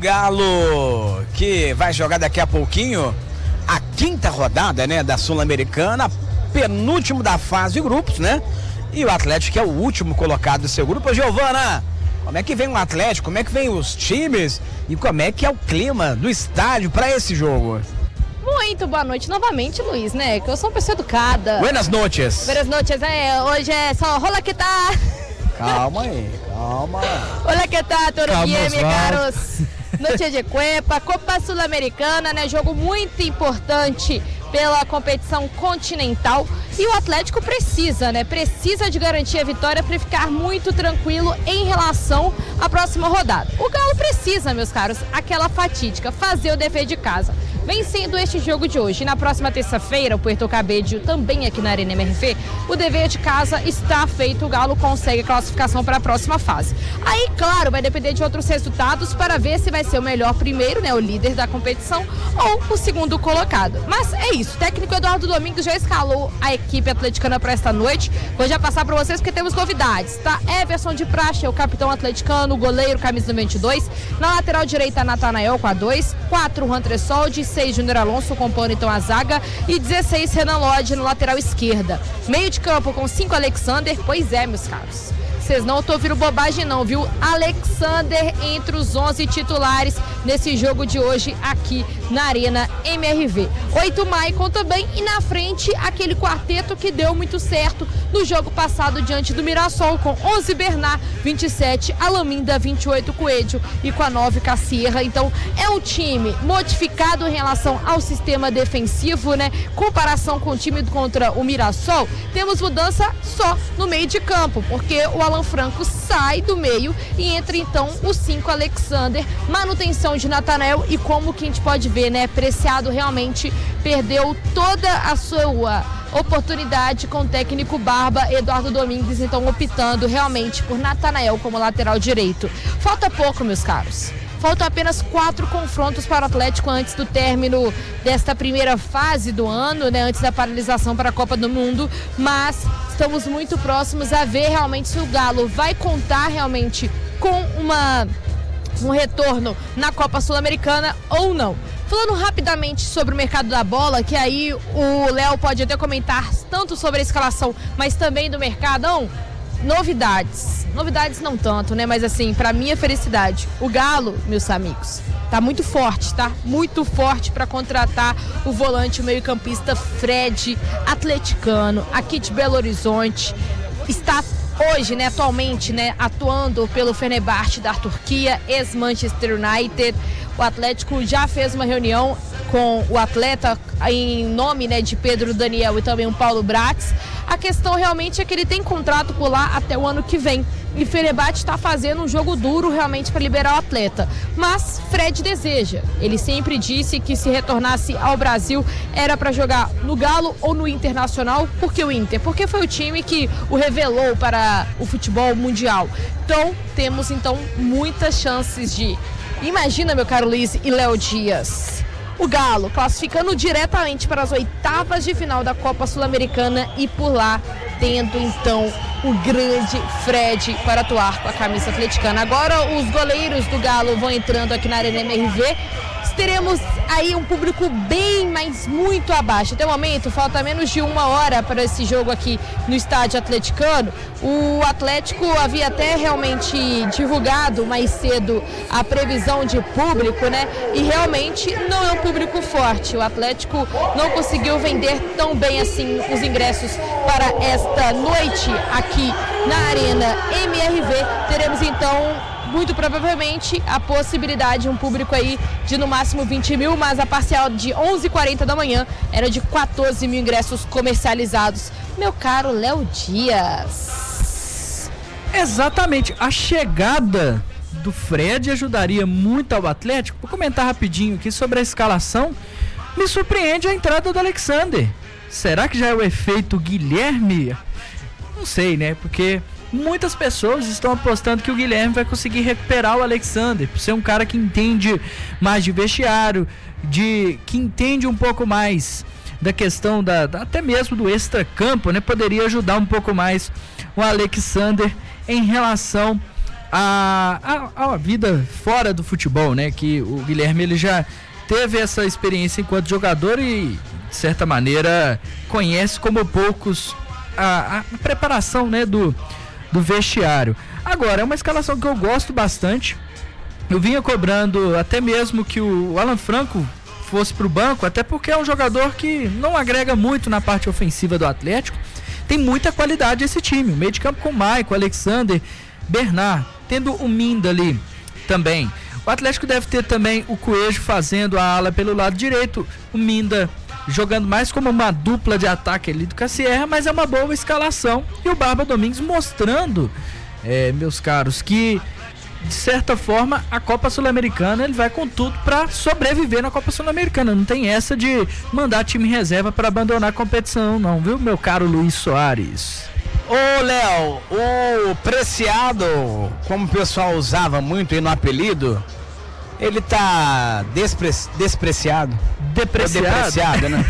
Galo que vai jogar daqui a pouquinho a 5ª rodada, né, da Sul-Americana, penúltimo da fase de grupos, né? E o Atlético que é o último colocado do seu grupo. Giovana, como é que vem o Atlético? Como é que vem os times? E como é que é o clima do estádio para esse jogo? Muito boa noite novamente, Luiz, né? Que eu sou uma pessoa educada. Buenas noches. Buenas noches, hoje é só rola que tá. Calma aí, calma. Hola, que tá, tudo bem, meus caros? Noite de Cuepa, Copa Sul-Americana, né? Jogo muito importante pela competição continental. E o Atlético precisa, né? Precisa de garantir a vitória para ficar muito tranquilo em relação à próxima rodada. O Galo precisa, meus caros, aquela fatídica, fazer o dever de casa. Vencendo este jogo de hoje. E na próxima terça-feira, o Puerto Cabello também aqui na Arena MRV, o dever de casa está feito, o Galo consegue a classificação para a próxima fase. Aí, claro, vai depender de outros resultados para ver se vai ser o melhor primeiro, né, o líder da competição, ou o segundo colocado. Mas é isso, o técnico Eduardo Domingues já escalou a equipe atleticana para esta noite. Vou já passar para vocês porque temos novidades, tá? Everson de Praxe é o capitão atleticano, o goleiro, camisa número 22. Na lateral direita, Natanael com a 2, 4, Hunter Soldi, 6, Júnior Alonso compõem então a zaga e 16, Renan Lodge na lateral esquerda. Meio de campo com 5, Alexander. Pois é, meus caros, vocês não estão ouvindo bobagem não, viu? Alexander entre os 11 titulares nesse jogo de hoje aqui na Arena MRV. 8, Maicon também, e na frente aquele quarteto que deu muito certo no jogo passado diante do Mirassol, com 11 Bernard, 27 Alaminda, 28 Coelho e com a 9 Cassierra. Então é um time modificado em relação ao sistema defensivo, né? Comparação com o time contra o Mirassol, temos mudança só no meio de campo, porque o Alan Franco sai do meio e entra então o 5 Alexander, manutenção de Natanael, e como que a gente pode ver, né, Preciado realmente perdeu toda a sua oportunidade com o técnico Barba, Eduardo Domingues, então optando realmente por Natanael como lateral direito. Falta pouco, meus caros. Faltam apenas 4 confrontos para o Atlético antes do término desta primeira fase do ano, né, antes da paralisação para a Copa do Mundo, mas estamos muito próximos a ver realmente se o Galo vai contar realmente com um retorno na Copa Sul-Americana ou não. Falando rapidamente sobre o mercado da bola, que aí o Léo pode até comentar tanto sobre a escalação, mas também do mercadão. Novidades não tanto, né? Mas assim, pra minha felicidade, o Galo, meus amigos, tá muito forte, tá? Muito forte pra contratar o volante, o meio-campista Fred, atleticano, aqui de Belo Horizonte. Está hoje, né, atualmente, né, atuando pelo Fenerbahçe da Turquia, ex-Manchester United. O Atlético já fez uma reunião com o atleta em nome, né, de Pedro Daniel e também o Paulo Bratz. A questão realmente é que ele tem contrato por lá até o ano que vem. e Fenerbahçe está fazendo um jogo duro realmente para liberar o atleta. Mas Fred deseja. Ele sempre disse que se retornasse ao Brasil era para jogar no Galo ou no Internacional. Por que o Inter? Porque foi o time que o revelou para o futebol mundial. Então, temos muitas chances de... Imagina, meu caro Luiz e Léo Dias, o Galo classificando diretamente para as oitavas de final da Copa Sul-Americana e por lá tendo então o grande Fred para atuar com a camisa atleticana. Agora os goleiros do Galo vão entrando aqui na Arena MRV. Teremos aí um público bem, mas muito abaixo. Até o momento, falta menos de 1 hora para esse jogo aqui no estádio atleticano. O Atlético havia até realmente divulgado mais cedo a previsão de público, né? E realmente não é um público forte. O Atlético não conseguiu vender tão bem assim os ingressos para esta noite aqui na Arena MRV. Teremos então, muito provavelmente, a possibilidade de um público aí de no máximo 20 mil, mas a parcial de 11h40 da manhã era de 14 mil ingressos comercializados. Meu caro Léo Dias. Exatamente, a chegada do Fred ajudaria muito ao Atlético. Vou comentar rapidinho aqui sobre a escalação. Me surpreende a entrada do Alexander. Será que já é o efeito Guilherme? Não sei, né? Porque muitas pessoas estão apostando que o Guilherme vai conseguir recuperar o Alexander, por ser um cara que entende mais de vestiário, que entende um pouco mais da questão até mesmo do extracampo, né? Poderia ajudar um pouco mais o Alexander em relação à vida fora do futebol, né? Que o Guilherme ele já teve essa experiência enquanto jogador e, de certa maneira, conhece como poucos a preparação, né, do vestiário. Agora, é uma escalação que eu gosto bastante. Eu vinha cobrando até mesmo que o Alan Franco fosse para o banco, até porque é um jogador que não agrega muito na parte ofensiva do Atlético. Tem muita qualidade esse time, o meio de campo com Maicon, Alexander, Bernard, tendo o Minda ali também. O Atlético deve ter também o Coelho fazendo a ala pelo lado direito, o Minda jogando mais como uma dupla de ataque ali do Cassierra, mas é uma boa escalação. E o Barba Domingues mostrando, meus caros, que de certa forma a Copa Sul-Americana ele vai com tudo para sobreviver na Copa Sul-Americana. Não tem essa de mandar time em reserva para abandonar a competição não, viu, meu caro Luiz Soares? Ô Léo, o Preciado, como o pessoal usava muito aí no apelido, ele tá despreciado. Depreciado, né?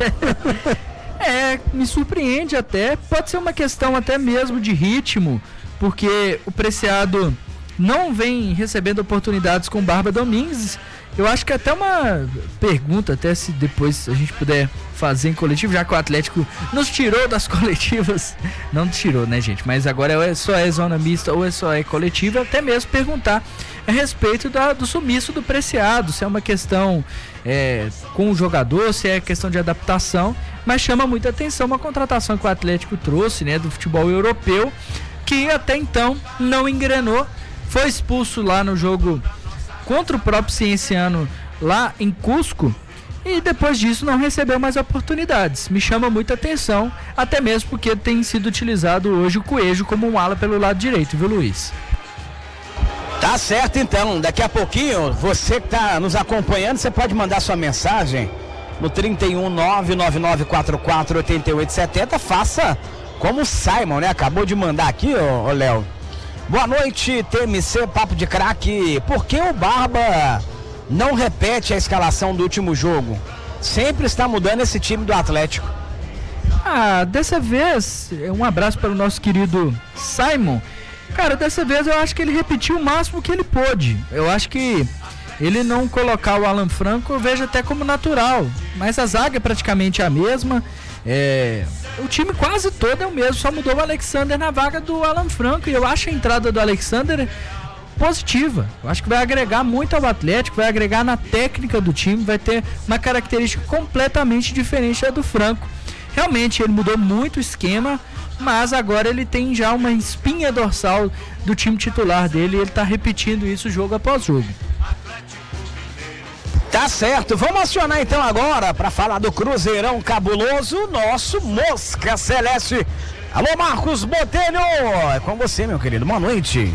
Me surpreende até. Pode ser uma questão até mesmo de ritmo, porque o Preciado não vem recebendo oportunidades com Barba Domingues. Eu acho que até uma pergunta, até se depois a gente puder fazer em coletivo, já que o Atlético nos tirou das coletivas. Não tirou, né, gente? Mas agora só é zona mista ou só é coletiva, até mesmo perguntar a respeito do sumiço do Preciado, se é uma questão com o jogador, se é questão de adaptação, mas chama muita atenção uma contratação que o Atlético trouxe, né, do futebol europeu, que até então não engrenou, foi expulso lá no jogo contra o próprio Cienciano lá em Cusco e depois disso não recebeu mais oportunidades. Me chama muita atenção, até mesmo porque tem sido utilizado hoje o Coelho como um ala pelo lado direito, viu, Luiz? Tá certo, então, daqui a pouquinho, você que tá nos acompanhando, você pode mandar sua mensagem no 31999448870, faça como o Simon, né? Acabou de mandar aqui, ô Léo. Boa noite, TMC, Papo de Craque. Por que o Barba não repete a escalação do último jogo? Sempre está mudando esse time do Atlético. Dessa vez, um abraço para o nosso querido Simon. Cara, dessa vez eu acho que ele repetiu o máximo que ele pôde. Eu acho que ele não colocar o Alan Franco eu vejo até como natural. Mas a zaga é praticamente a mesma. O time quase todo é o mesmo, só mudou o Alexander na vaga do Alan Franco. E eu acho a entrada do Alexander positiva. Eu acho que vai agregar muito ao Atlético, vai agregar na técnica do time, vai ter uma característica completamente diferente da do Franco. Realmente ele mudou muito o esquema, mas agora ele tem já uma espinha dorsal do time titular dele e ele tá repetindo isso jogo após jogo. Tá certo, vamos acionar então agora para falar do Cruzeirão cabuloso, nosso Mosca Celeste. Alô, Marcos Botelho, é com você, meu querido, boa noite.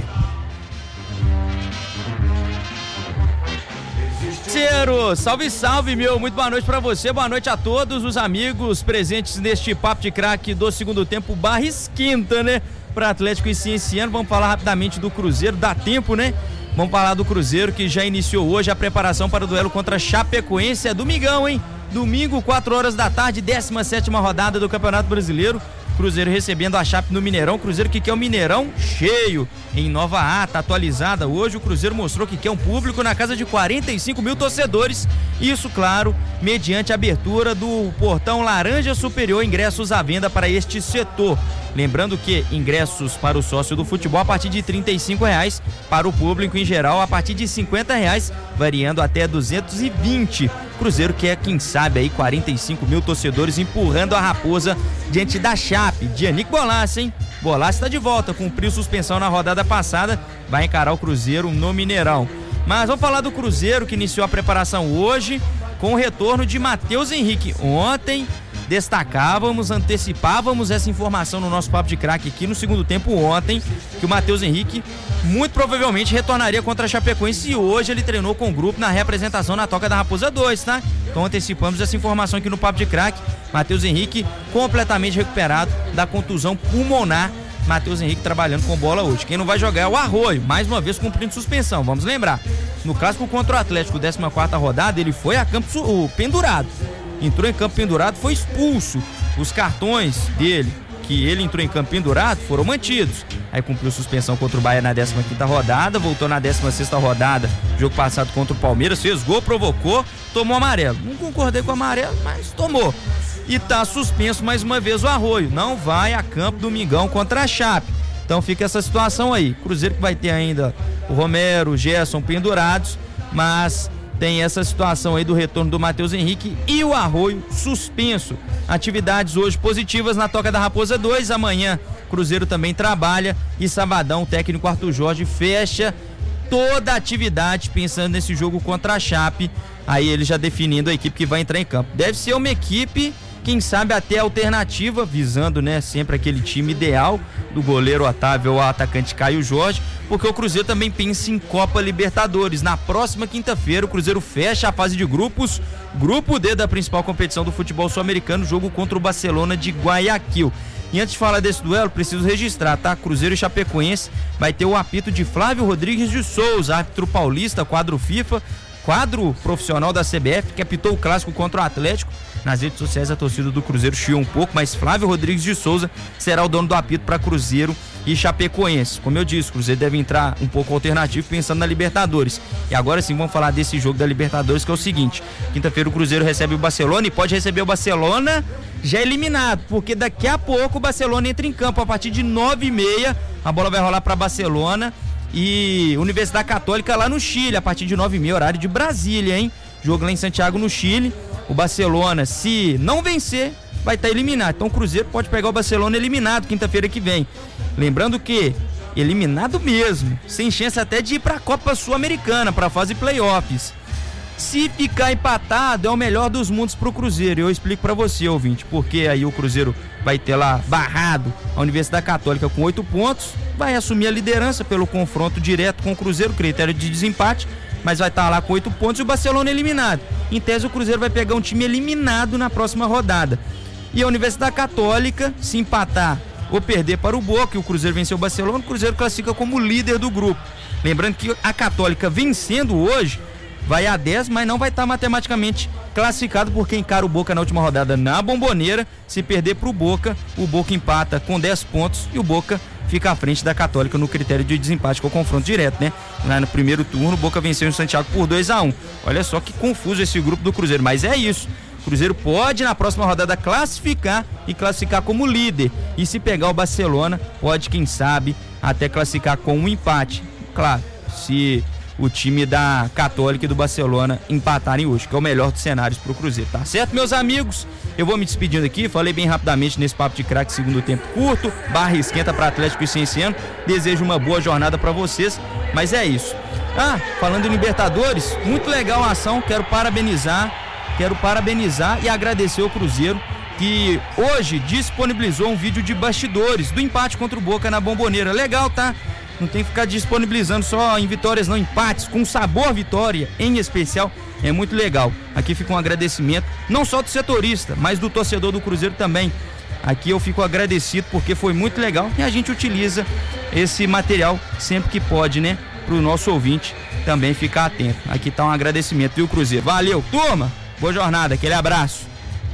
Salve, salve, meu, muito boa noite pra você, boa noite a todos os amigos presentes neste Papo de Craque do segundo tempo barra esquenta, né, pra Atlético e Cienciano. Vamos falar rapidamente do Cruzeiro, dá tempo, né? Vamos falar do Cruzeiro que já iniciou hoje a preparação para o duelo contra Chapecoense, é domingão, hein? Domingo, 4 horas da tarde, 17ª rodada do Campeonato Brasileiro. Cruzeiro recebendo a Chape no Mineirão. Cruzeiro que quer o Mineirão cheio, em nova ata atualizada. Hoje o Cruzeiro mostrou que quer um público na casa de 45 mil torcedores. Isso, claro, mediante a abertura do portão Laranja Superior, ingressos à venda para este setor. Lembrando que ingressos para o sócio do futebol a partir de R$35, para o público em geral a partir de R$50, variando até 220. Cruzeiro quer, quem sabe, aí 45 mil torcedores empurrando a Raposa diante da Chape. Giannick Bolassi, hein? Bolassi está de volta, cumpriu suspensão na rodada passada, vai encarar o Cruzeiro no Mineirão. Mas vamos falar do Cruzeiro que iniciou a preparação hoje com o retorno de Matheus Henrique. Ontem antecipávamos essa informação no nosso Papo de Craque aqui no segundo tempo ontem, que o Matheus Henrique muito provavelmente retornaria contra a Chapecoense e hoje ele treinou com o grupo na representação na Toca da Raposa 2, tá? Então antecipamos essa informação aqui no Papo de Craque. Matheus Henrique completamente recuperado da contusão pulmonar. Matheus Henrique trabalhando com bola hoje. Quem não vai jogar é o Arroio, mais uma vez cumprindo suspensão, vamos lembrar. No clássico contra o Atlético, 14ª rodada, ele foi a campo pendurado. Entrou em campo pendurado, foi expulso. Os cartões dele, que ele entrou em campo pendurado, foram mantidos. Aí cumpriu suspensão contra o Bahia na 15ª rodada, voltou na 16ª rodada, jogo passado contra o Palmeiras, fez gol, provocou, tomou amarelo. Não concordei com o amarelo, mas tomou. E tá suspenso mais uma vez o Arroio. Não vai a campo domingão contra a Chape. Então fica essa situação aí. Cruzeiro que vai ter ainda o Romero, o Gerson pendurados, mas tem essa situação aí do retorno do Matheus Henrique e o Arroio suspenso. Atividades hoje positivas na Toca da Raposa 2. Amanhã Cruzeiro também trabalha e sabadão o técnico Arthur Jorge fecha toda a atividade pensando nesse jogo contra a Chape. Aí ele já definindo a equipe que vai entrar em campo. Deve ser uma equipe, quem sabe até alternativa, visando, né, sempre aquele time ideal do goleiro Otávio ao atacante Caio Jorge, porque o Cruzeiro também pensa em Copa Libertadores. Na próxima quinta-feira o Cruzeiro fecha a fase de grupos, grupo D da principal competição do futebol sul-americano, jogo contra o Barcelona de Guayaquil. E antes de falar desse duelo, preciso registrar, tá? Cruzeiro e Chapecoense vai ter o apito de Flávio Rodrigues de Souza, árbitro paulista, quadro FIFA, quadro profissional da CBF, que apitou o clássico contra o Atlético. Nas redes sociais a torcida do Cruzeiro chiou um pouco, mas Flávio Rodrigues de Souza será o dono do apito para Cruzeiro e Chapecoense. Como eu disse, o Cruzeiro deve entrar um pouco alternativo pensando na Libertadores. E agora sim vamos falar desse jogo da Libertadores, que é o seguinte: quinta-feira o Cruzeiro recebe o Barcelona e pode receber o Barcelona já eliminado, porque daqui a pouco o Barcelona entra em campo a partir de 9h30, a bola vai rolar para Barcelona e Universidade Católica lá no Chile, a partir de 9h30, horário de Brasília, hein? Jogo lá em Santiago, no Chile. O Barcelona, se não vencer, vai estar eliminado. Então o Cruzeiro pode pegar o Barcelona eliminado quinta-feira que vem. Lembrando que eliminado mesmo, sem chance até de ir para a Copa Sul-Americana, para a fase playoffs. Se ficar empatado, é o melhor dos mundos pro Cruzeiro. Eu explico para você, ouvinte, porque aí o Cruzeiro vai ter lá barrado a Universidade Católica com 8 pontos, vai assumir a liderança pelo confronto direto com o Cruzeiro, critério de desempate, mas vai estar lá com 8 pontos e o Barcelona eliminado. Em tese, o Cruzeiro vai pegar um time eliminado na próxima rodada. E a Universidade Católica, se empatar ou perder para o Boca, e o Cruzeiro venceu o Barcelona, o Cruzeiro classifica como líder do grupo. Lembrando que a Católica vencendo hoje, vai a 10, mas não vai estar matematicamente classificado, porque encara o Boca na última rodada na Bomboneira. Se perder para o Boca empata com 10 pontos e o Boca fica à frente da Católica no critério de desempate, com o confronto direto, né? Lá no primeiro turno, o Boca venceu em Santiago por 2-1. Olha só que confuso esse grupo do Cruzeiro, mas é isso. O Cruzeiro pode na próxima rodada classificar e classificar como líder. E se pegar o Barcelona, pode, quem sabe, até classificar com um empate. Claro, se o time da Católica e do Barcelona empatarem hoje, que é o melhor dos cenários pro Cruzeiro, tá certo, meus amigos? Eu vou me despedindo aqui, falei bem rapidamente nesse Papo de Craque, segundo tempo curto, barra esquenta para Atlético e Cienciano. Desejo uma boa jornada para vocês, mas é isso. Falando em Libertadores, muito legal a ação, quero parabenizar e agradecer ao Cruzeiro, que hoje disponibilizou um vídeo de bastidores do empate contra o Boca na Bombonera. Legal, tá? Não tem que ficar disponibilizando só em vitórias, não, empates, com sabor vitória, em especial, é muito legal. Aqui fica um agradecimento, não só do setorista, mas do torcedor do Cruzeiro também. Aqui eu fico agradecido porque foi muito legal e a gente utiliza esse material sempre que pode, né? Para o nosso ouvinte também ficar atento. Aqui tá um agradecimento, viu, Cruzeiro? Valeu, turma! Boa jornada, aquele abraço.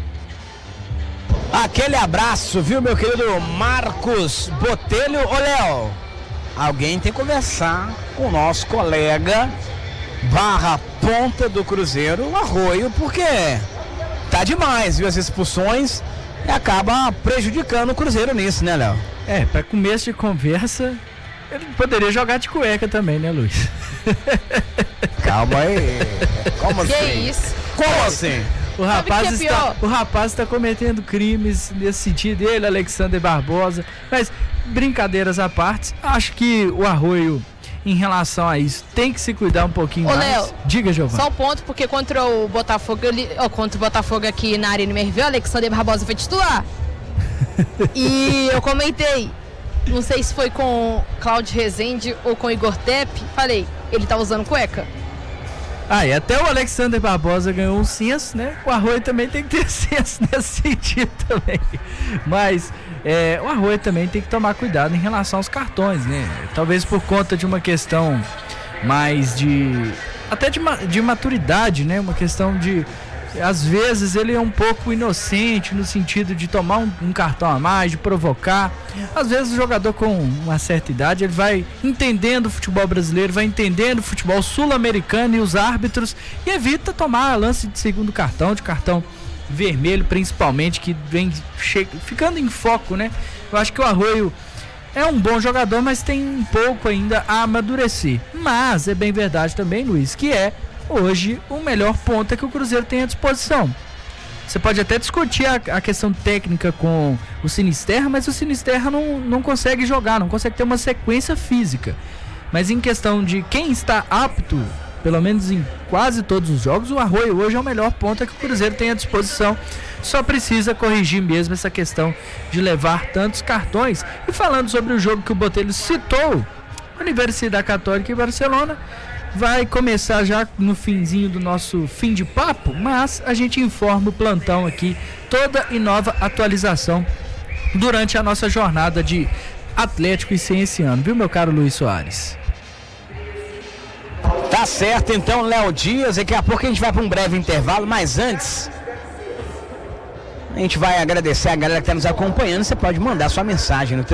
Aquele abraço, viu, meu querido Marcos Botelho. Ô, Léo, alguém tem que conversar com o nosso colega /ponta do Cruzeiro, o Arroio, porque tá demais, viu, as expulsões e acaba prejudicando o Cruzeiro nisso, né, Léo? Para começo de conversa, ele poderia jogar de cueca também, né, Luiz? Calma aí. Como assim? Que isso? Como assim? O rapaz está cometendo crimes nesse sentido, ele, Alexander Barbosa. Mas, brincadeiras à parte, acho que o Arroio, em relação a isso, tem que se cuidar um pouquinho mais. Léo, diga, Giovana. Só um ponto, porque contra o Botafogo, aqui na Arena MRV, o Alexander Barbosa foi titular. E eu comentei, não sei se foi com Cláudio Rezende ou com Igor Tepe, falei, ele tá usando cueca. E até o Alexander Barbosa ganhou um senso, né? O Arroio também tem que ter senso nesse sentido também. Mas o Arroio também tem que tomar cuidado em relação aos cartões, né? Talvez por conta de uma questão mais de maturidade, né? Uma questão de... Às vezes ele é um pouco inocente no sentido de tomar um cartão a mais, de provocar. Às vezes o jogador com uma certa idade, ele vai entendendo o futebol brasileiro, vai entendendo o futebol sul-americano e os árbitros e evita tomar lance de segundo cartão, de cartão vermelho principalmente, que vem ficando em foco, né? Eu acho que o Arroio é um bom jogador, mas tem um pouco ainda a amadurecer. Mas é bem verdade também, Luiz, que hoje o melhor ponta que o Cruzeiro tem à disposição. Você pode até discutir a questão técnica com o Sinisterra, mas o Sinisterra não consegue jogar, não consegue ter uma sequência física. Mas em questão de quem está apto, pelo menos em quase todos os jogos, o Arroio hoje é o melhor ponta que o Cruzeiro tem à disposição. Só precisa corrigir mesmo essa questão de levar tantos cartões. E falando sobre o jogo que o Botelho citou, Universidade Católica e Barcelona, vai começar já no finzinho do nosso fim de papo, mas a gente informa o plantão aqui, toda e nova atualização durante a nossa jornada de Atlético e Sem esse ano, viu, meu caro Luiz Soares? Tá certo, então, Léo Dias, daqui a pouco a gente vai para um breve intervalo, mas antes a gente vai agradecer a galera que está nos acompanhando. Você pode mandar sua mensagem no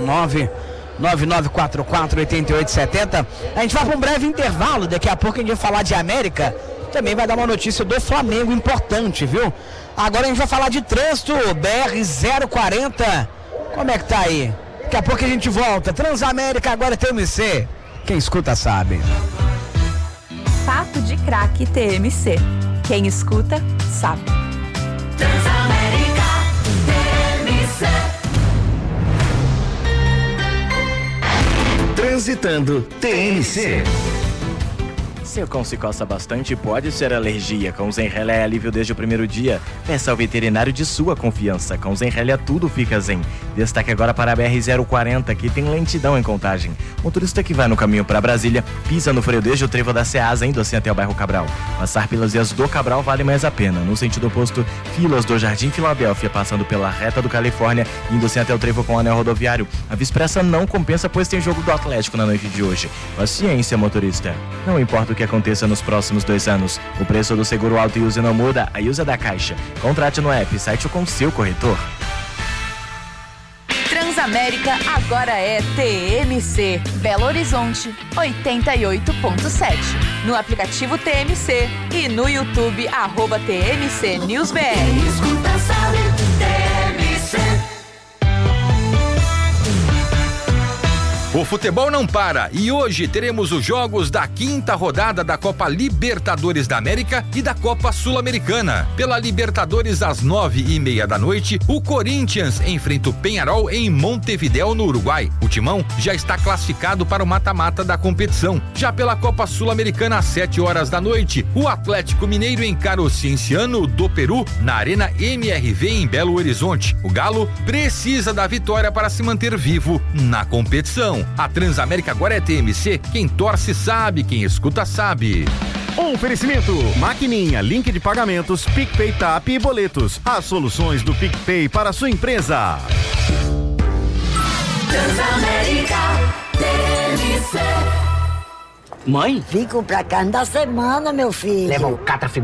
319-9944-8870. A gente vai para um breve intervalo, daqui a pouco a gente vai falar de América, também vai dar uma notícia do Flamengo importante, viu? Agora a gente vai falar de trânsito, BR-040, como é que tá aí? Daqui a pouco a gente volta, Transamérica agora TMC, quem escuta sabe. Papo de Craque TMC, quem escuta sabe. Transamérica TMC. Transitando TMC. Seu cão se coça bastante, pode ser alergia. Com Zenrelia é alívio desde o primeiro dia. Peça ao veterinário de sua confiança. Com Zenrelia tudo fica zen. Destaque agora para a BR-040, que tem lentidão em Contagem. Motorista que vai no caminho para Brasília, pisa no freio desde o trevo da Ceasa, indo assim até o bairro Cabral. Passar pelas vias do Cabral vale mais a pena. No sentido oposto, filas do Jardim Filadélfia, passando pela reta do Califórnia, indo assim até o trevo com o anel rodoviário. A Vispressa não compensa, pois tem jogo do Atlético na noite de hoje. Paciência, motorista. Não importa o que aconteça nos próximos 2 anos. O preço do seguro auto e use não muda, a use é da Caixa. Contrate no app, site ou com seu corretor. Transamérica agora é TMC, Belo Horizonte 88.7. No aplicativo TMC e no YouTube @TMC News BR. Escuta, sabe, TMC. O futebol não para e hoje teremos os jogos da 5ª rodada da Copa Libertadores da América e da Copa Sul-Americana. Pela Libertadores, às 9:30 da noite, o Corinthians enfrenta o Peñarol em Montevidéu, no Uruguai. O Timão já está classificado para o mata-mata da competição. Já pela Copa Sul-Americana, às 7h da noite, o Atlético Mineiro encara o Cienciano do Peru na Arena MRV em Belo Horizonte. O Galo precisa da vitória para se manter vivo na competição. A Transamérica agora é TMC. Quem torce sabe, quem escuta sabe. Oferecimento: Maquininha, link de pagamentos, PicPay, TAP e boletos. As soluções do PicPay para a sua empresa. Transamérica TMC. Mãe? Vim comprar carne da semana, meu filho. Leva o Catra